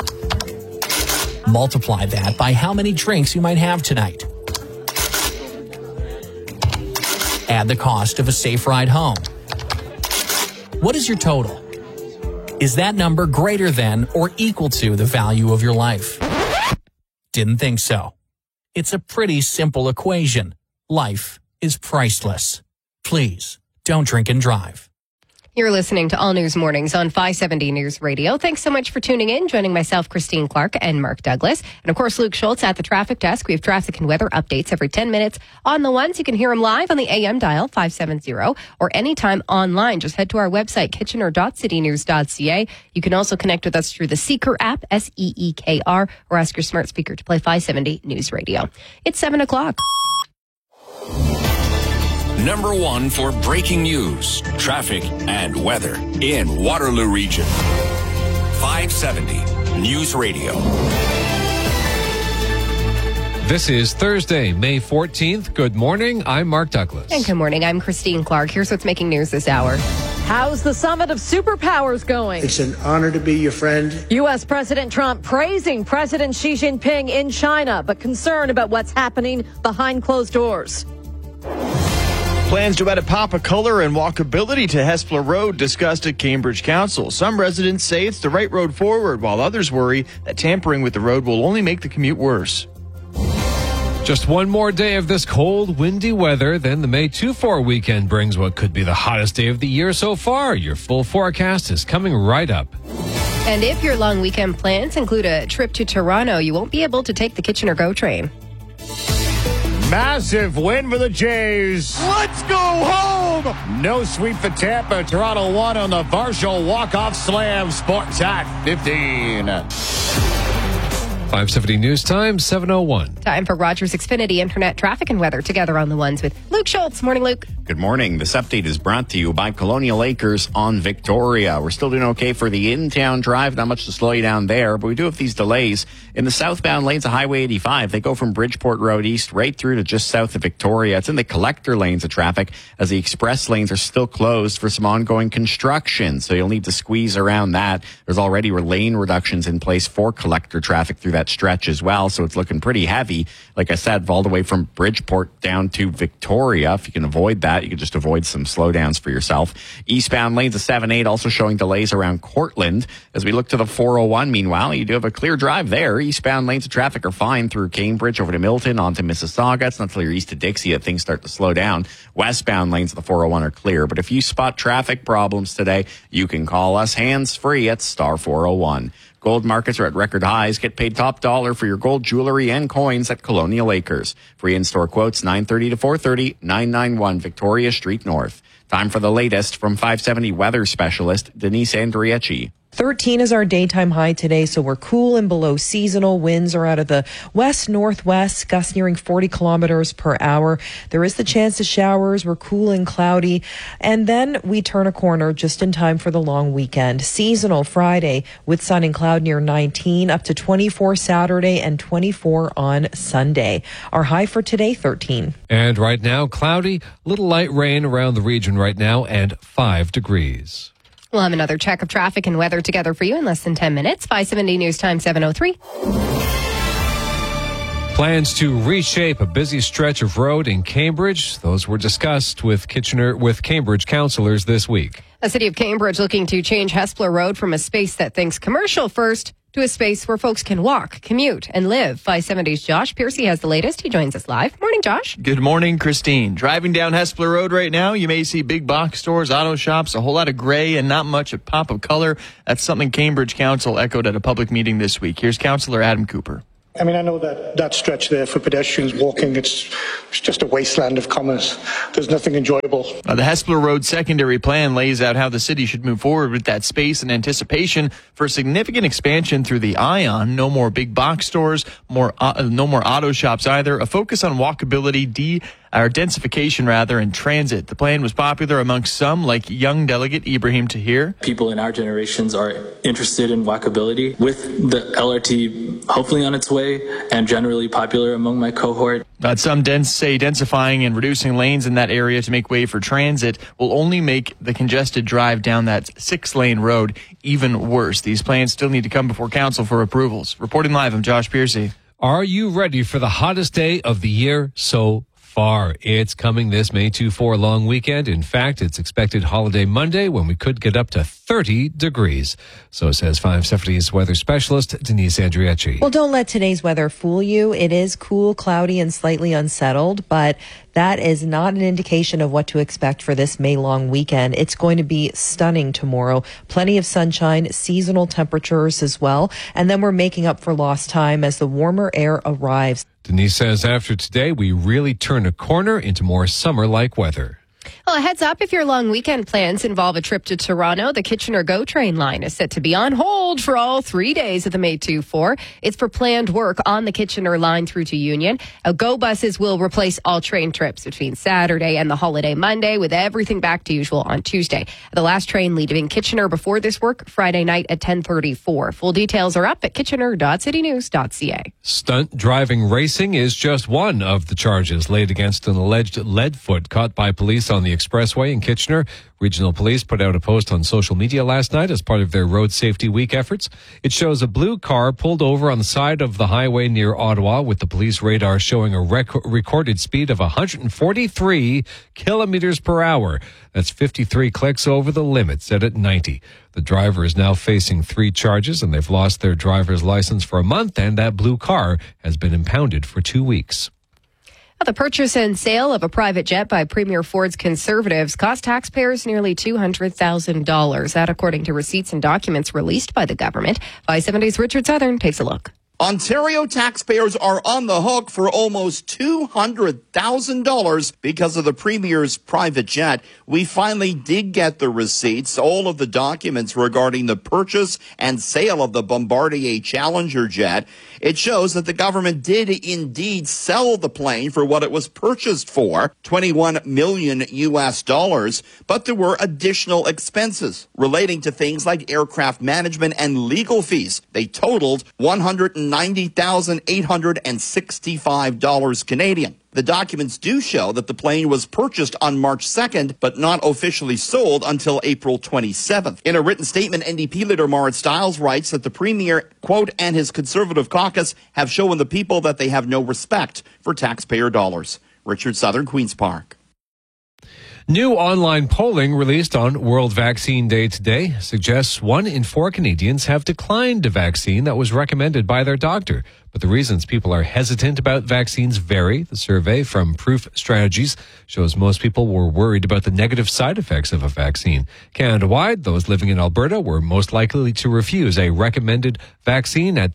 [SPEAKER 7] Multiply that by how many drinks you might have tonight. Add the cost of a safe ride home. What is your total? Is that number greater than or equal to the value of your life? Didn't think so. It's a pretty simple equation. Life is priceless. Please, don't drink and drive.
[SPEAKER 8] You're listening to All News Mornings on 570 News Radio. Thanks so much for tuning in, joining myself, Christine Clark, and Mark Douglas. And of course, Luke Schultz at the traffic desk. We have traffic and weather updates every 10 minutes on the ones. You can hear them live on the AM dial 570 or anytime online. Just head to our website, kitchener.citynews.ca. You can also connect with us through the Seeker app, SEEKR, or ask your smart speaker to play 570 News Radio. It's 7 o'clock.
[SPEAKER 4] Number one for breaking news, traffic, and weather in Waterloo Region. 570 News Radio.
[SPEAKER 9] This is Thursday, May 14th. Good morning. I'm Mark Douglas.
[SPEAKER 8] And good morning. I'm Christine Clark. Here's what's making news this hour.
[SPEAKER 5] How's the summit of superpowers going?
[SPEAKER 24] It's an honor to be your friend.
[SPEAKER 5] U.S. President Trump praising President Xi Jinping in China, but concerned about what's happening behind closed doors.
[SPEAKER 25] Plans to add a pop of color and walkability to Hespeler Road discussed at Cambridge Council. Some residents say it's the right road forward, while others worry that tampering with the road will only make the commute worse.
[SPEAKER 9] Just one more day of this cold, windy weather, then the May 2-4 weekend brings what could be the hottest day of the year so far. Your full forecast is coming right up.
[SPEAKER 8] And if your long weekend plans include a trip to Toronto, you won't be able to take the Kitchener GO train.
[SPEAKER 12] Massive win for the Jays. Let's go home. No sweep for Tampa. Toronto won on the Varsho walk-off slam. Sports at 15.
[SPEAKER 9] 570 News Time, 7:01.
[SPEAKER 8] Time for Rogers Xfinity Internet traffic and weather together on the ones with Luke Schultz. Morning, Luke.
[SPEAKER 13] Good morning. This update is brought to you by Colonial Acres on Victoria. We're still doing okay for the in-town drive. Not much to slow you down there, but we do have these delays. In the southbound lanes of Highway 85, they go from Bridgeport Road East right through to just south of Victoria. It's in the collector lanes of traffic as the express lanes are still closed for some ongoing construction. So you'll need to squeeze around that. There's already lane reductions in place for collector traffic through that stretch as well. So it's looking pretty heavy. Like I said, all the way from Bridgeport down to Victoria. If you can avoid that, you can just avoid some slowdowns for yourself. Eastbound lanes of 7-8 also showing delays around Cortland. As we look to the 401, meanwhile, you do have a clear drive there. Eastbound lanes of traffic are fine through Cambridge over to Milton, onto Mississauga. It's not until you're east of Dixie that things start to slow down. Westbound lanes of the 401 are clear. But if you spot traffic problems today, you can call us hands-free at *401. Gold markets are at record highs. Get paid top dollar for your gold jewelry and coins at Colonial Acres. Free in-store quotes 9:30 to 4:30, 991 Victoria Street North. Time for the latest from 570 weather specialist Denise Andrieci.
[SPEAKER 14] 13 is our daytime high today, so we're cool and below seasonal. Winds are out of the west-northwest, gusts nearing 40 kilometers per hour. There is the chance of showers. We're cool and cloudy. And then we turn a corner just in time for the long weekend. Seasonal Friday with sun and cloud near 19, up to 24 Saturday and 24 on Sunday. Our high for today, 13.
[SPEAKER 9] And right now, cloudy, little light rain around the region right now, and 5 degrees.
[SPEAKER 8] We'll have another check of traffic and weather together for you in less than 10 minutes. 570 News Time 7:03.
[SPEAKER 9] Plans to reshape a busy stretch of road in Cambridge. Those were discussed with Cambridge councillors this week.
[SPEAKER 8] The city of Cambridge looking to change Hespeler Road from a space that thinks commercial first to a space where folks can walk, commute, and live. 570's Josh Piercy has the latest. He joins us live. Morning, Josh.
[SPEAKER 25] Good morning, Christine. Driving down Hespeler Road right now, you may see big box stores, auto shops, a whole lot of gray, and not much a pop of color. That's something Cambridge Council echoed at a public meeting this week. Here's Councillor Adam Cooper.
[SPEAKER 10] I mean, I know that stretch there for pedestrians walking, it's just a wasteland of commerce. There's nothing enjoyable.
[SPEAKER 25] The Hespeler Road secondary plan lays out how the city should move forward with that space in anticipation for significant expansion through the Ion. No more big box stores, no more auto shops either. A focus on walkability, densification and transit. The plan was popular amongst some, like young delegate Ibrahim Tahir.
[SPEAKER 11] People in our generations are interested in walkability. With the LRT hopefully on its way and generally popular among my cohort.
[SPEAKER 25] Some say densifying and reducing lanes in that area to make way for transit will only make the congested drive down that 6-lane road even worse. These plans still need to come before council for approvals. Reporting live, I'm Josh Piercy.
[SPEAKER 9] Are you ready for the hottest day of the year so far? It's coming this May 2-4 long weekend. In fact, it's expected holiday Monday when we could get up to 30 degrees. So says 570's weather specialist Denise Andrieci.
[SPEAKER 14] Well, don't let today's weather fool you. It is cool, cloudy, and slightly unsettled, but that is not an indication of what to expect for this May long weekend. It's going to be stunning tomorrow. Plenty of sunshine, seasonal temperatures as well. And then we're making up for lost time as the warmer air arrives.
[SPEAKER 9] Denise says after today, we really turn a corner into more summer-like weather.
[SPEAKER 8] Well, a heads up if your long weekend plans involve a trip to Toronto. The Kitchener GO train line is set to be on hold for all 3 days of the May 2-4. It's for planned work on the Kitchener line through to Union. GO buses will replace all train trips between Saturday and the holiday Monday, with everything back to usual on Tuesday. The last train leaving Kitchener before this work, Friday night at 10:34. Full details are up at kitchener.citynews.ca.
[SPEAKER 9] Stunt driving racing is just one of the charges laid against an alleged leadfoot caught by police on the expressway in Kitchener. Regional Police put out a post on social media last night as part of their Road Safety Week efforts. It shows a blue car pulled over on the side of the highway near Ottawa, with the police radar showing a recorded speed of 143 kilometers per hour. That's 53 clicks over the limit set at 90. The driver is now facing 3 charges, and they've lost their driver's license for a month, and that blue car has been impounded for 2 weeks.
[SPEAKER 8] The purchase and sale of a private jet by Premier Ford's Conservatives cost taxpayers nearly $200,000. That, according to receipts and documents released by the government. 570's Richard Southern takes a look.
[SPEAKER 15] Ontario taxpayers are on the hook for almost $200,000 because of the Premier's private jet. We finally did get the receipts, all of the documents regarding the purchase and sale of the Bombardier Challenger jet. It shows that the government did indeed sell the plane for what it was purchased for, $21 million US, but there were additional expenses relating to things like aircraft management and legal fees. They totaled $190,865 Canadian. The documents do show that the plane was purchased on March 2nd, but not officially sold until April 27th. In a written statement, NDP leader Marit Stiles writes that the Premier, quote, and his Conservative caucus have shown the people that they have no respect for taxpayer dollars. Richard Southern, Queen's Park.
[SPEAKER 9] New online polling released on World Vaccine Day today suggests 1 in 4 Canadians have declined a vaccine that was recommended by their doctor. But the reasons people are hesitant about vaccines vary. The survey from Proof Strategies shows most people were worried about the negative side effects of a vaccine. Canada-wide, those living in Alberta were most likely to refuse a recommended vaccine at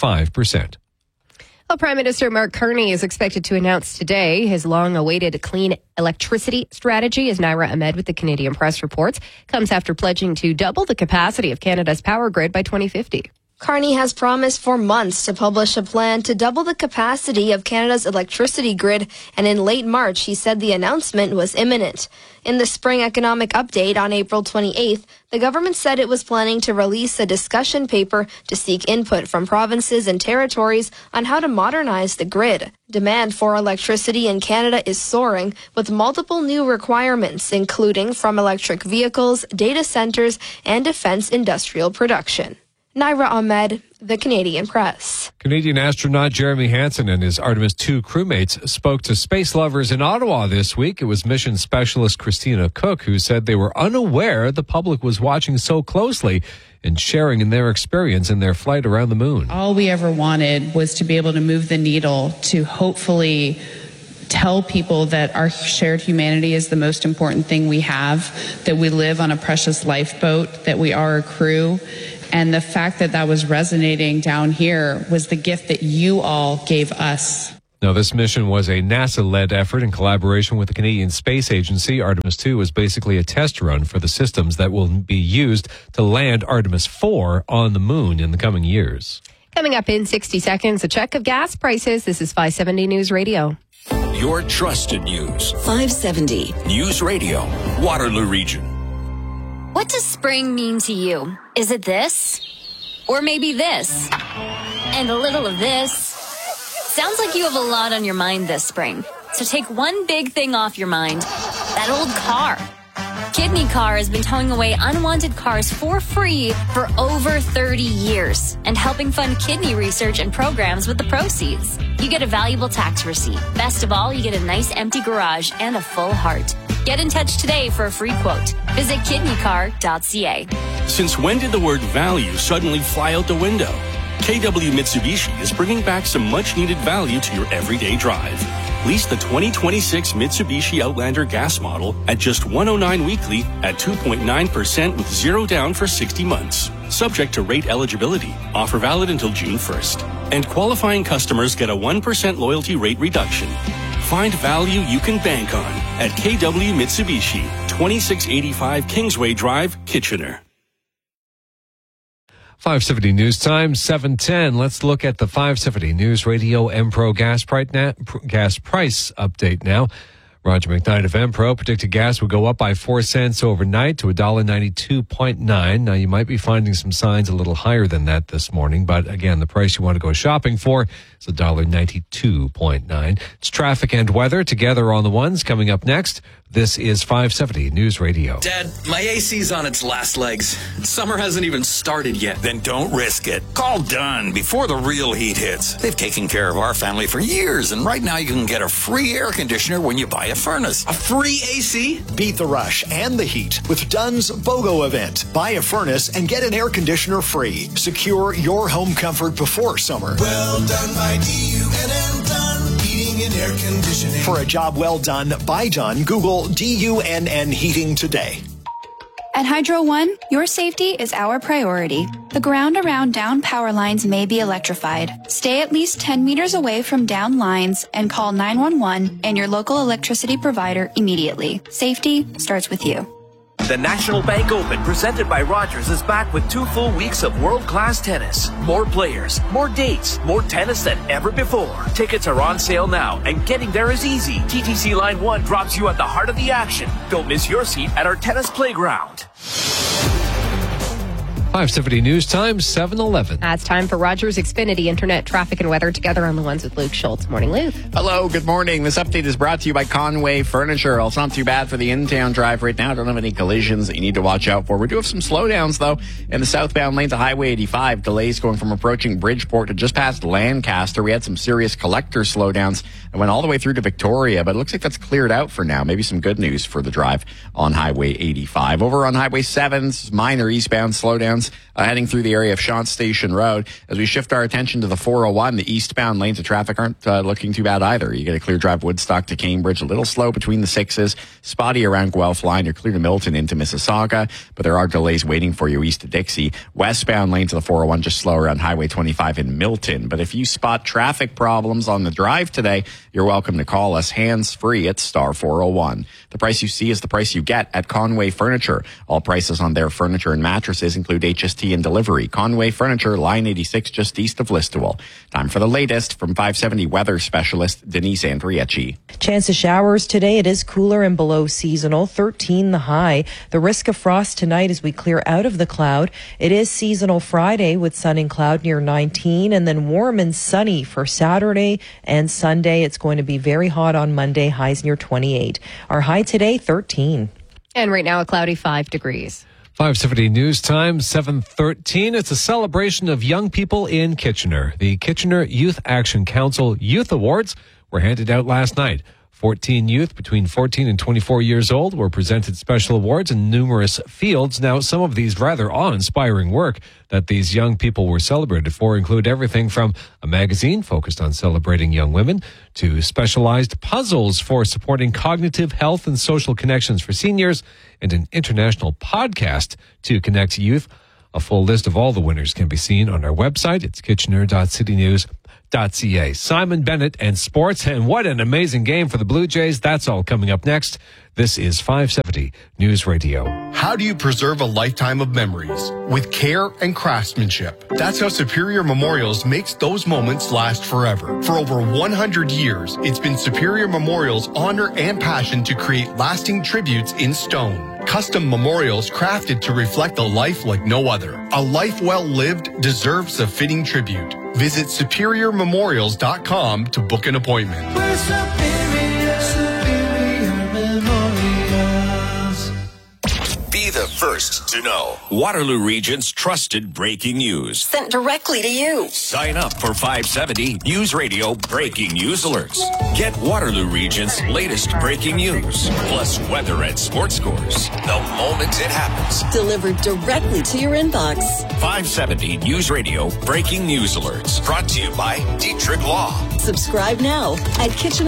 [SPEAKER 9] 35%.
[SPEAKER 8] Well, Prime Minister Mark Carney is expected to announce today his long-awaited clean electricity strategy, as Naira Ahmed with the Canadian Press reports, comes after pledging to double the capacity of Canada's power grid by 2050.
[SPEAKER 1] Carney has promised for months to publish a plan to double the capacity of Canada's electricity grid, and in late March, he said the announcement was imminent. In the spring economic update on April 28th, the government said it was planning to release a discussion paper to seek input from provinces and territories on how to modernize the grid. Demand for electricity in Canada is soaring, with multiple new requirements, including from electric vehicles, data centers, and defense industrial production. Naira Ahmed, the Canadian Press.
[SPEAKER 9] Canadian astronaut Jeremy Hansen and his Artemis II crewmates spoke to space lovers in Ottawa this week. It was mission specialist Christina Cook who said they were unaware the public was watching so closely and sharing in their experience in their flight around the moon.
[SPEAKER 2] All we ever wanted was to be able to move the needle to hopefully tell people that our shared humanity is the most important thing we have, that we live on a precious lifeboat, that we are a crew. And the fact that that was resonating down here was the gift that you all gave us.
[SPEAKER 9] Now, this mission was a NASA-led effort in collaboration with the Canadian Space Agency. Artemis II was basically a test run for the systems that will be used to land Artemis IV on the moon in the coming years.
[SPEAKER 8] Coming up in 60 seconds, a check of gas prices. This is 570 News Radio.
[SPEAKER 4] Your trusted news.
[SPEAKER 17] 570
[SPEAKER 4] News Radio, Waterloo Region.
[SPEAKER 16] What does spring mean to you? Is it this? Or maybe this? And a little of this? Sounds like you have a lot on your mind this spring. So take one big thing off your mind. That old car. Kidney Car has been towing away unwanted cars for free for over 30 years and helping fund kidney research and programs with the proceeds. You get a valuable tax receipt. Best of all, you get a nice empty garage and a full heart. Get in touch today for a free quote. Visit kidneycar.ca.
[SPEAKER 18] Since when did the word value suddenly fly out the window? KW Mitsubishi is bringing back some much-needed value to your everyday drive. Lease the 2026 Mitsubishi Outlander gas model at just $109 weekly at 2.9% with zero down for 60 months. Subject to rate eligibility. Offer valid until June 1st. And qualifying customers get a 1% loyalty rate reduction. Find value you can bank on at KW Mitsubishi, 2685 Kingsway Drive, Kitchener.
[SPEAKER 9] 570 News Time, 7:10. Let's look at the 570 News Radio Empro gas price update now. Roger McKnight of Empro predicted gas would go up by 4 cents overnight to $1.92.9. Now, you might be finding some signs a little higher than that this morning, but again, the price you want to go shopping for is $1.92.9. It's traffic and weather together on the ones coming up next. This is 570 News Radio.
[SPEAKER 19] Dad, my AC's on its last legs. Summer hasn't even started yet.
[SPEAKER 26] Then don't risk it. Call Dunn before the real heat hits. They've taken care of our family for years, and right now you can get a free air conditioner when you buy a furnace.
[SPEAKER 19] A free AC?
[SPEAKER 27] Beat the rush and the heat with Dunn's BOGO event. Buy a furnace and get an air conditioner free. Secure your home comfort before summer.
[SPEAKER 28] Well done by DUNN Dunn Heating and Air Conditioning.
[SPEAKER 27] For a job well done by Dunn, Google DUNN Heating today.
[SPEAKER 29] At Hydro One, your safety is our priority. The ground around down power lines may be electrified. Stay at least 10 meters away from down lines and call 911 and your local electricity provider immediately. Safety starts with you.
[SPEAKER 30] The National Bank Open, presented by Rogers, is back with 2 full weeks of world-class tennis. More players, more dates, more tennis than ever before. Tickets are on sale now, and getting there is easy. TTC Line 1 drops you at the heart of the action. Don't miss your seat at our tennis playground.
[SPEAKER 9] 570 News Time, 7:11.
[SPEAKER 8] It's time for Rogers Xfinity Internet traffic and weather together on the ones with Luke Schultz. Morning, Luke.
[SPEAKER 13] Hello, good morning. This update is brought to you by Conway Furniture. Well, it's not too bad for the in-town drive right now. Don't have any collisions that you need to watch out for. We do have some slowdowns, though, in the southbound lanes of Highway 85. Delays going from approaching Bridgeport to just past Lancaster. We had some serious collector slowdowns and went all the way through to Victoria, but it looks like that's cleared out for now. Maybe some good news for the drive on Highway 85. Over on Highway 7, minor eastbound slowdowns heading through the area of Shant Station Road. As we shift our attention to the 401, the eastbound lanes of traffic aren't looking too bad either. You get a clear drive Woodstock to Cambridge, a little slow between the 6s, spotty around Guelph line. You're clear to Milton into Mississauga, but there are delays waiting for you east to Dixie. Westbound lanes of the 401 just slow around Highway 25 in Milton. But if you spot traffic problems on the drive today, you're welcome to call us hands-free at star 401. The price you see is the price you get at Conway Furniture. All prices on their furniture and mattresses include HST and delivery. Conway Furniture, line 86, just east of Listowel. Time for the latest from 570 weather specialist Denise Andriecci.
[SPEAKER 14] Chance of showers today. It is cooler and below seasonal. 13 the high. The risk of frost tonight as we clear out of the cloud. It is seasonal Friday with sun and cloud near 19, and then warm and sunny for Saturday and Sunday. It's going to be very hot on Monday, highs near 28. Our high today, 13.
[SPEAKER 8] And right now, a cloudy 5 degrees.
[SPEAKER 9] 570 News Time, 7:13. It's a celebration of young people in Kitchener. The Kitchener Youth Action Council Youth Awards were handed out last night. 14 youth between 14 and 24 years old were presented special awards in numerous fields. Now, some of these rather awe-inspiring work that these young people were celebrated for include everything from a magazine focused on celebrating young women to specialized puzzles for supporting cognitive health and social connections for seniors and an international podcast to connect youth. A full list of all the winners can be seen on our website. It's kitchener.citynews.ca. Simon Bennett and sports, and what an amazing game for the Blue Jays. That's all coming up next. This is 570 News Radio.
[SPEAKER 3] How do you preserve a lifetime of memories? With care and craftsmanship. That's how Superior Memorials makes those moments last forever. For over 100 years, it's been Superior Memorials' honor and passion to create lasting tributes in stone. Custom memorials crafted to reflect a life like no other. A life well lived deserves a fitting tribute. Visit superiormemorials.com to book an appointment.
[SPEAKER 28] We're Superior Memorials.
[SPEAKER 4] Be the first to know Waterloo Region's trusted breaking news.
[SPEAKER 17] Sent directly to you.
[SPEAKER 4] Sign up for 570 News Radio breaking news alerts. Get Waterloo Region's latest breaking news, plus weather and sports scores the moment it happens.
[SPEAKER 17] Delivered directly to your inbox.
[SPEAKER 4] 570 News Radio breaking news alerts. Brought to you by Dietrich Law.
[SPEAKER 17] Subscribe now at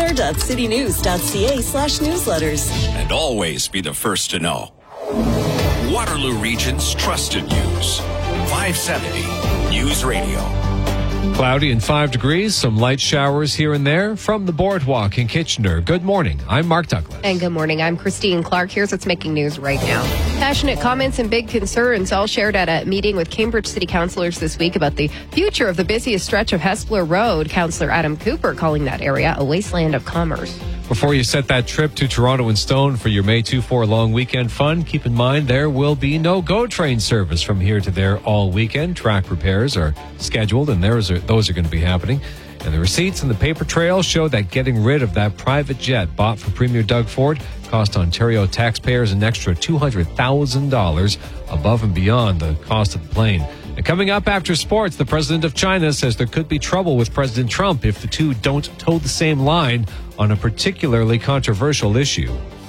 [SPEAKER 17] kitchener.citynews.ca/newsletters.
[SPEAKER 4] And always be the first to know. Waterloo Region's trusted news. 570 News Radio.
[SPEAKER 9] Cloudy and 5 degrees, some light showers here and there from the boardwalk in Kitchener. Good morning. I'm Mark Douglas.
[SPEAKER 8] And good morning. I'm Christine Clark. Here's what's making news right now. Passionate comments and big concerns all shared at a meeting with Cambridge City councillors this week about the future of the busiest stretch of Hespeler Road. Councillor Adam Cooper calling that area a wasteland of commerce.
[SPEAKER 9] Before you set that trip to Toronto and Stone for your May 2-4 long weekend fun, keep in mind there will be no GO train service from here to there all weekend. Track repairs are scheduled, and those are going to be happening. And the receipts and the paper trail show that getting rid of that private jet bought for Premier Doug Ford cost Ontario taxpayers an extra $200,000 above and beyond the cost of the plane. And coming up after sports, the president of China says there could be trouble with President Trump if the two don't toe the same line on a particularly controversial issue.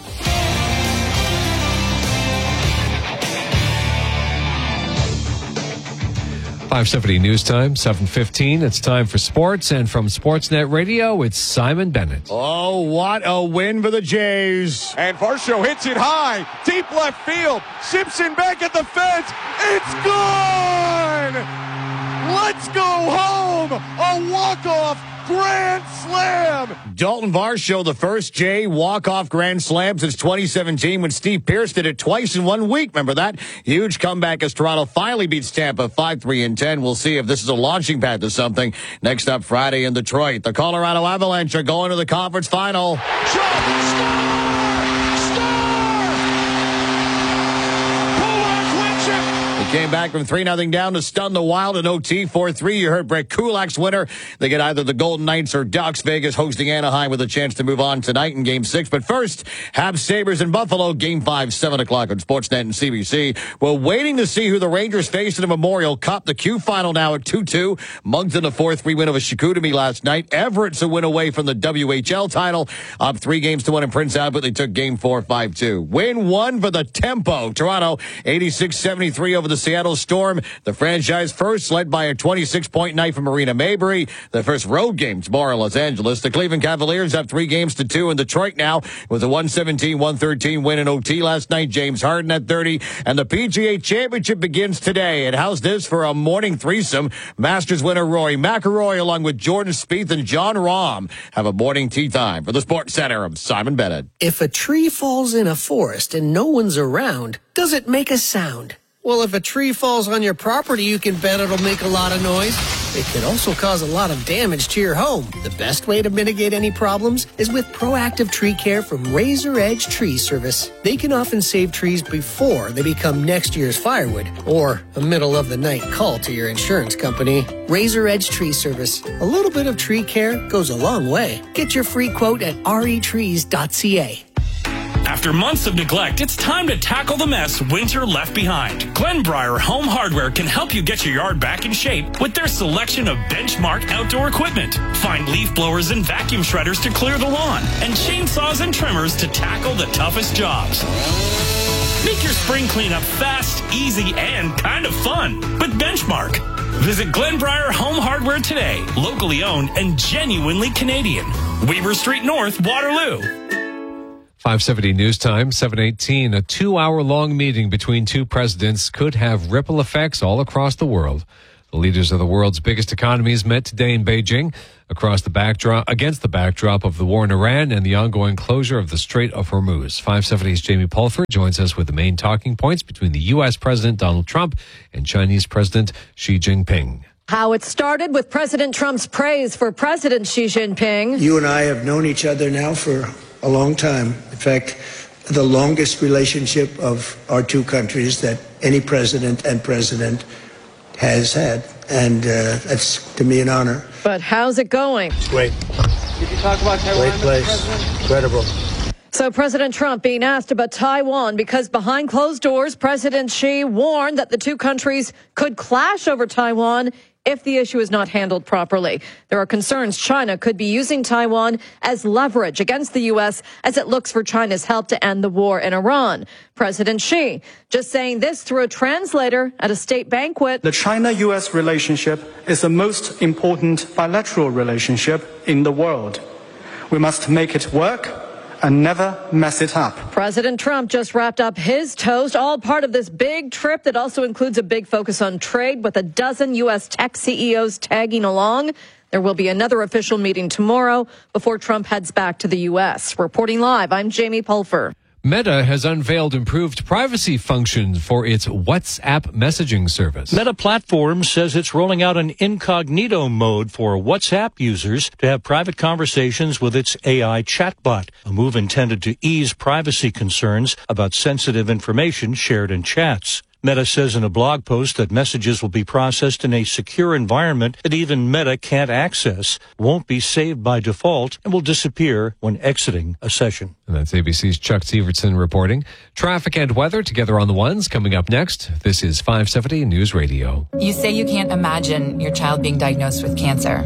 [SPEAKER 9] 570 News Time, 7:15. It's time for sports, and from Sportsnet Radio, it's Simon Bennett.
[SPEAKER 5] Oh, what a win for the Jays.
[SPEAKER 6] And Varsho hits it high, deep left field. Simpson back at the fence. It's gone! Let's go home! A walk-off grand slam!
[SPEAKER 5] Dalton Varsho, the first Jay walk-off grand slam since 2017 when Steve Pearce did it twice in 1 week. Remember that? Huge comeback as Toronto finally beats Tampa 5-3-10. We'll see if this is a launching pad to something. Next up Friday in Detroit, the Colorado Avalanche are going to the conference final. came back from 3-0 down to stun the Wild in OT 4-3. You heard Brett Kulak's winner. They get either the Golden Knights or Ducks. Vegas hosting Anaheim with a chance to move on tonight in Game 6. But first, Habs Sabres in Buffalo, Game 5, 7 o'clock on Sportsnet and CBC. We're waiting to see who the Rangers face in the Memorial Cup. The Q final now at 2-2. Moncton a 4-3 win over Chicoutimi last night. Everett's a win away from the WHL title. Up 3-1 in Prince Albert. They took Game 4, 5-2. Win 1 for the Tempo. Toronto 86-73 over the Seattle Storm. The franchise first, led by a 26-point night from Marina Mabrey. The first road game tomorrow in Los Angeles. The Cleveland Cavaliers up 3-2 in Detroit now with a 117-113 win in OT last night. James Harden at 30. And the PGA Championship begins today. And how's this for a morning threesome? Masters winner Rory McIlroy along with Jordan Spieth and John Rahm have a morning tee time. For the Sports Center, I'm Simon Bennett.
[SPEAKER 7] If a tree falls in a forest and no one's around, does it make a sound? Well, if a tree falls on your property, you can bet it'll make a lot of noise. It could also cause a lot of damage to your home. The best way to mitigate any problems is with proactive tree care from Razor Edge Tree Service. They can often save trees before they become next year's firewood or a middle-of-the-night call to your insurance company. Razor Edge Tree Service. A little bit of tree care goes a long way. Get your free quote at retrees.ca.
[SPEAKER 10] After months of neglect, it's time to tackle the mess winter left behind. Glenbriar Home Hardware can help you get your yard back in shape with their selection of benchmark outdoor equipment. Find leaf blowers and vacuum shredders to clear the lawn, and chainsaws and trimmers to tackle the toughest jobs. Make your spring cleanup fast, easy, and kind of fun with Benchmark. Visit Glenbriar Home Hardware today, locally owned and genuinely Canadian. Weaver Street North, Waterloo.
[SPEAKER 9] 5:70 news time, 7:18. A 2-hour-long meeting between two presidents could have ripple effects all across the world. The leaders of the world's biggest economies met today in Beijing against the backdrop of the war in Iran and the ongoing closure of the Strait of Hormuz. 570's Jamie Pulford joins us with the main talking points between the U.S. President Donald Trump and Chinese President Xi Jinping.
[SPEAKER 11] How it started with President Trump's praise for President Xi Jinping.
[SPEAKER 12] You and I have known each other now for a long time. In fact, the longest relationship of our two countries that any president and president has had. And that's, to me, an honor.
[SPEAKER 11] But how's it going?
[SPEAKER 12] It's great.
[SPEAKER 11] Did you talk about Taiwan?
[SPEAKER 12] Great place. Incredible.
[SPEAKER 11] So President Trump being asked about Taiwan because behind closed doors, President Xi warned that the two countries could clash over Taiwan if the issue is not handled properly. There are concerns China could be using Taiwan as leverage against the U.S. as it looks for China's help to end the war in Iran. President Xi just saying this through a translator at a state banquet.
[SPEAKER 20] The China-U.S. relationship is the most important bilateral relationship in the world. We must make it work and never mess it up.
[SPEAKER 11] President Trump just wrapped up his toast, all part of this big trip that also includes a big focus on trade with a dozen U.S. tech CEOs tagging along. There will be another official meeting tomorrow before Trump heads back to the U.S. Reporting live, I'm Jamie Pulfer.
[SPEAKER 9] Meta has unveiled improved privacy functions for its WhatsApp messaging service.
[SPEAKER 21] Meta Platforms says it's rolling out an incognito mode for WhatsApp users to have private conversations with its AI chatbot, a move intended to ease privacy concerns about sensitive information shared in chats. Meta says in a blog post that messages will be processed in a secure environment that even Meta can't access, won't be saved by default, and will disappear when exiting a session.
[SPEAKER 9] And that's ABC's Chuck Severson reporting. Traffic and weather together on the ones coming up next. This is 570 News Radio.
[SPEAKER 22] You say you can't imagine your child being diagnosed with cancer,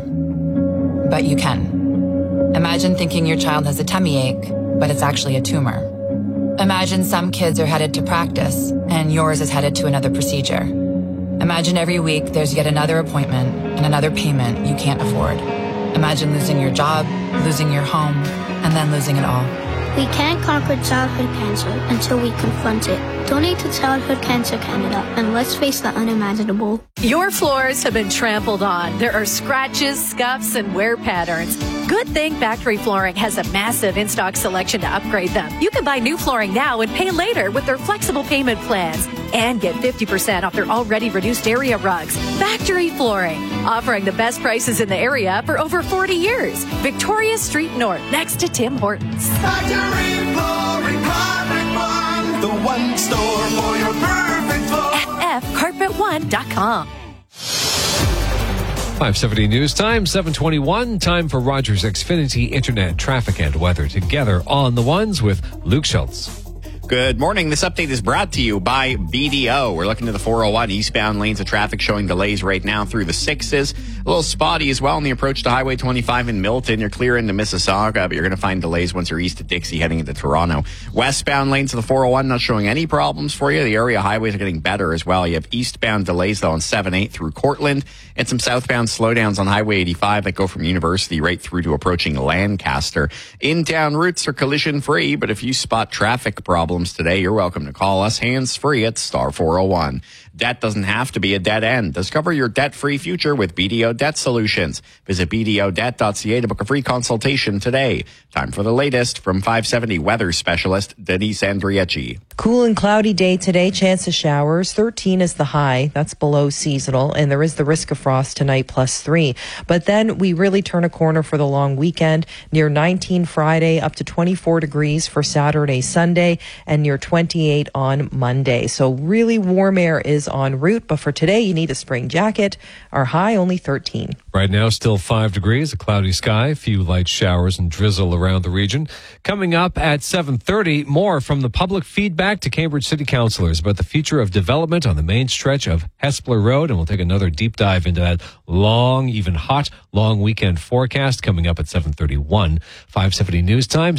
[SPEAKER 22] but you can. Imagine thinking your child has a tummy ache, but it's actually a tumor. Imagine some kids are headed to practice and yours is headed to another procedure. Imagine every week there's yet another appointment and another payment you can't afford. Imagine losing your job, losing your home, and then losing it all.
[SPEAKER 23] We can't conquer childhood cancer until we confront it. Donate to Childhood Cancer Canada and let's face the unimaginable.
[SPEAKER 11] Your floors have been trampled on. There are scratches, scuffs, and wear patterns. Good thing Factory Flooring has a massive in-stock selection to upgrade them. You can buy new flooring now and pay later with their flexible payment plans and get 50% off their already reduced area rugs. Factory Flooring, offering the best prices in the area for over 40 years. Victoria Street North, next to Tim Hortons.
[SPEAKER 28] Factory Flooring, Carpet Barn, the one store for your perfect floor.
[SPEAKER 11] FF Carpet dan401.com.
[SPEAKER 9] 570 News Time, 7:21. Time for Rogers Xfinity Internet traffic and weather together on the ones with Luke Schultz.
[SPEAKER 13] Good morning. This update is brought to you by BDO. We're looking to the 401 eastbound lanes of traffic showing delays right now through the 6s. A little spotty as well on the approach to Highway 25 in Milton. You're clear into Mississauga, but you're going to find delays once you're east of Dixie heading into Toronto. Westbound lanes of the 401 not showing any problems for you. The area highways are getting better as well. You have eastbound delays though on 7-8 through Cortland and some southbound slowdowns on Highway 85 that go from University right through to approaching Lancaster. In-town routes are collision free, but if you spot traffic problems today, you're welcome to call us hands-free at star 401. Debt doesn't have to be a dead end. Discover your debt-free future with BDO Debt Solutions. Visit BDOdebt.ca to book a free consultation today. Time for the latest from 570 weather specialist Denise Andriecci.
[SPEAKER 14] Cool and cloudy day today. Chance of showers. 13 is the high. That's below seasonal. And there is the risk of frost tonight, +3. But then we really turn a corner for the long weekend. Near 19 Friday, up to 24 degrees for Saturday, Sunday, and near 28 on Monday. So really warm air is en route. But for today, you need a spring jacket. Our high only 13.
[SPEAKER 9] Right now, still 5 degrees, a cloudy sky, a few light showers and drizzle around the region. Coming up at 7:30, more from the public feedback to Cambridge City Councillors about the future of development on the main stretch of Hespeler Road. And we'll take another deep dive into that long, even hot, long weekend forecast coming up at 7:31. 570 News Time,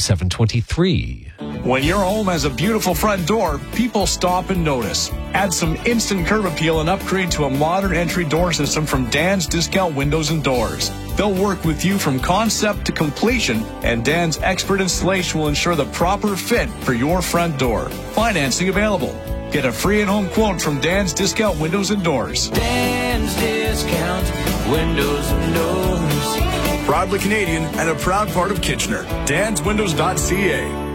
[SPEAKER 9] 7:23.
[SPEAKER 1] When your home has a beautiful front door, people stop and notice. Add some instant curb appeal and upgrade to a modern entry door system from Dan's Discount Windows and Doors. They'll work with you from concept to completion, and Dan's expert installation will ensure the proper fit for your front door. Financing available. Get a free and home quote from Dan's Discount Windows and Doors.
[SPEAKER 2] Dan's Discount Windows and Doors.
[SPEAKER 1] Proudly Canadian and a proud part of Kitchener. DansWindows.ca.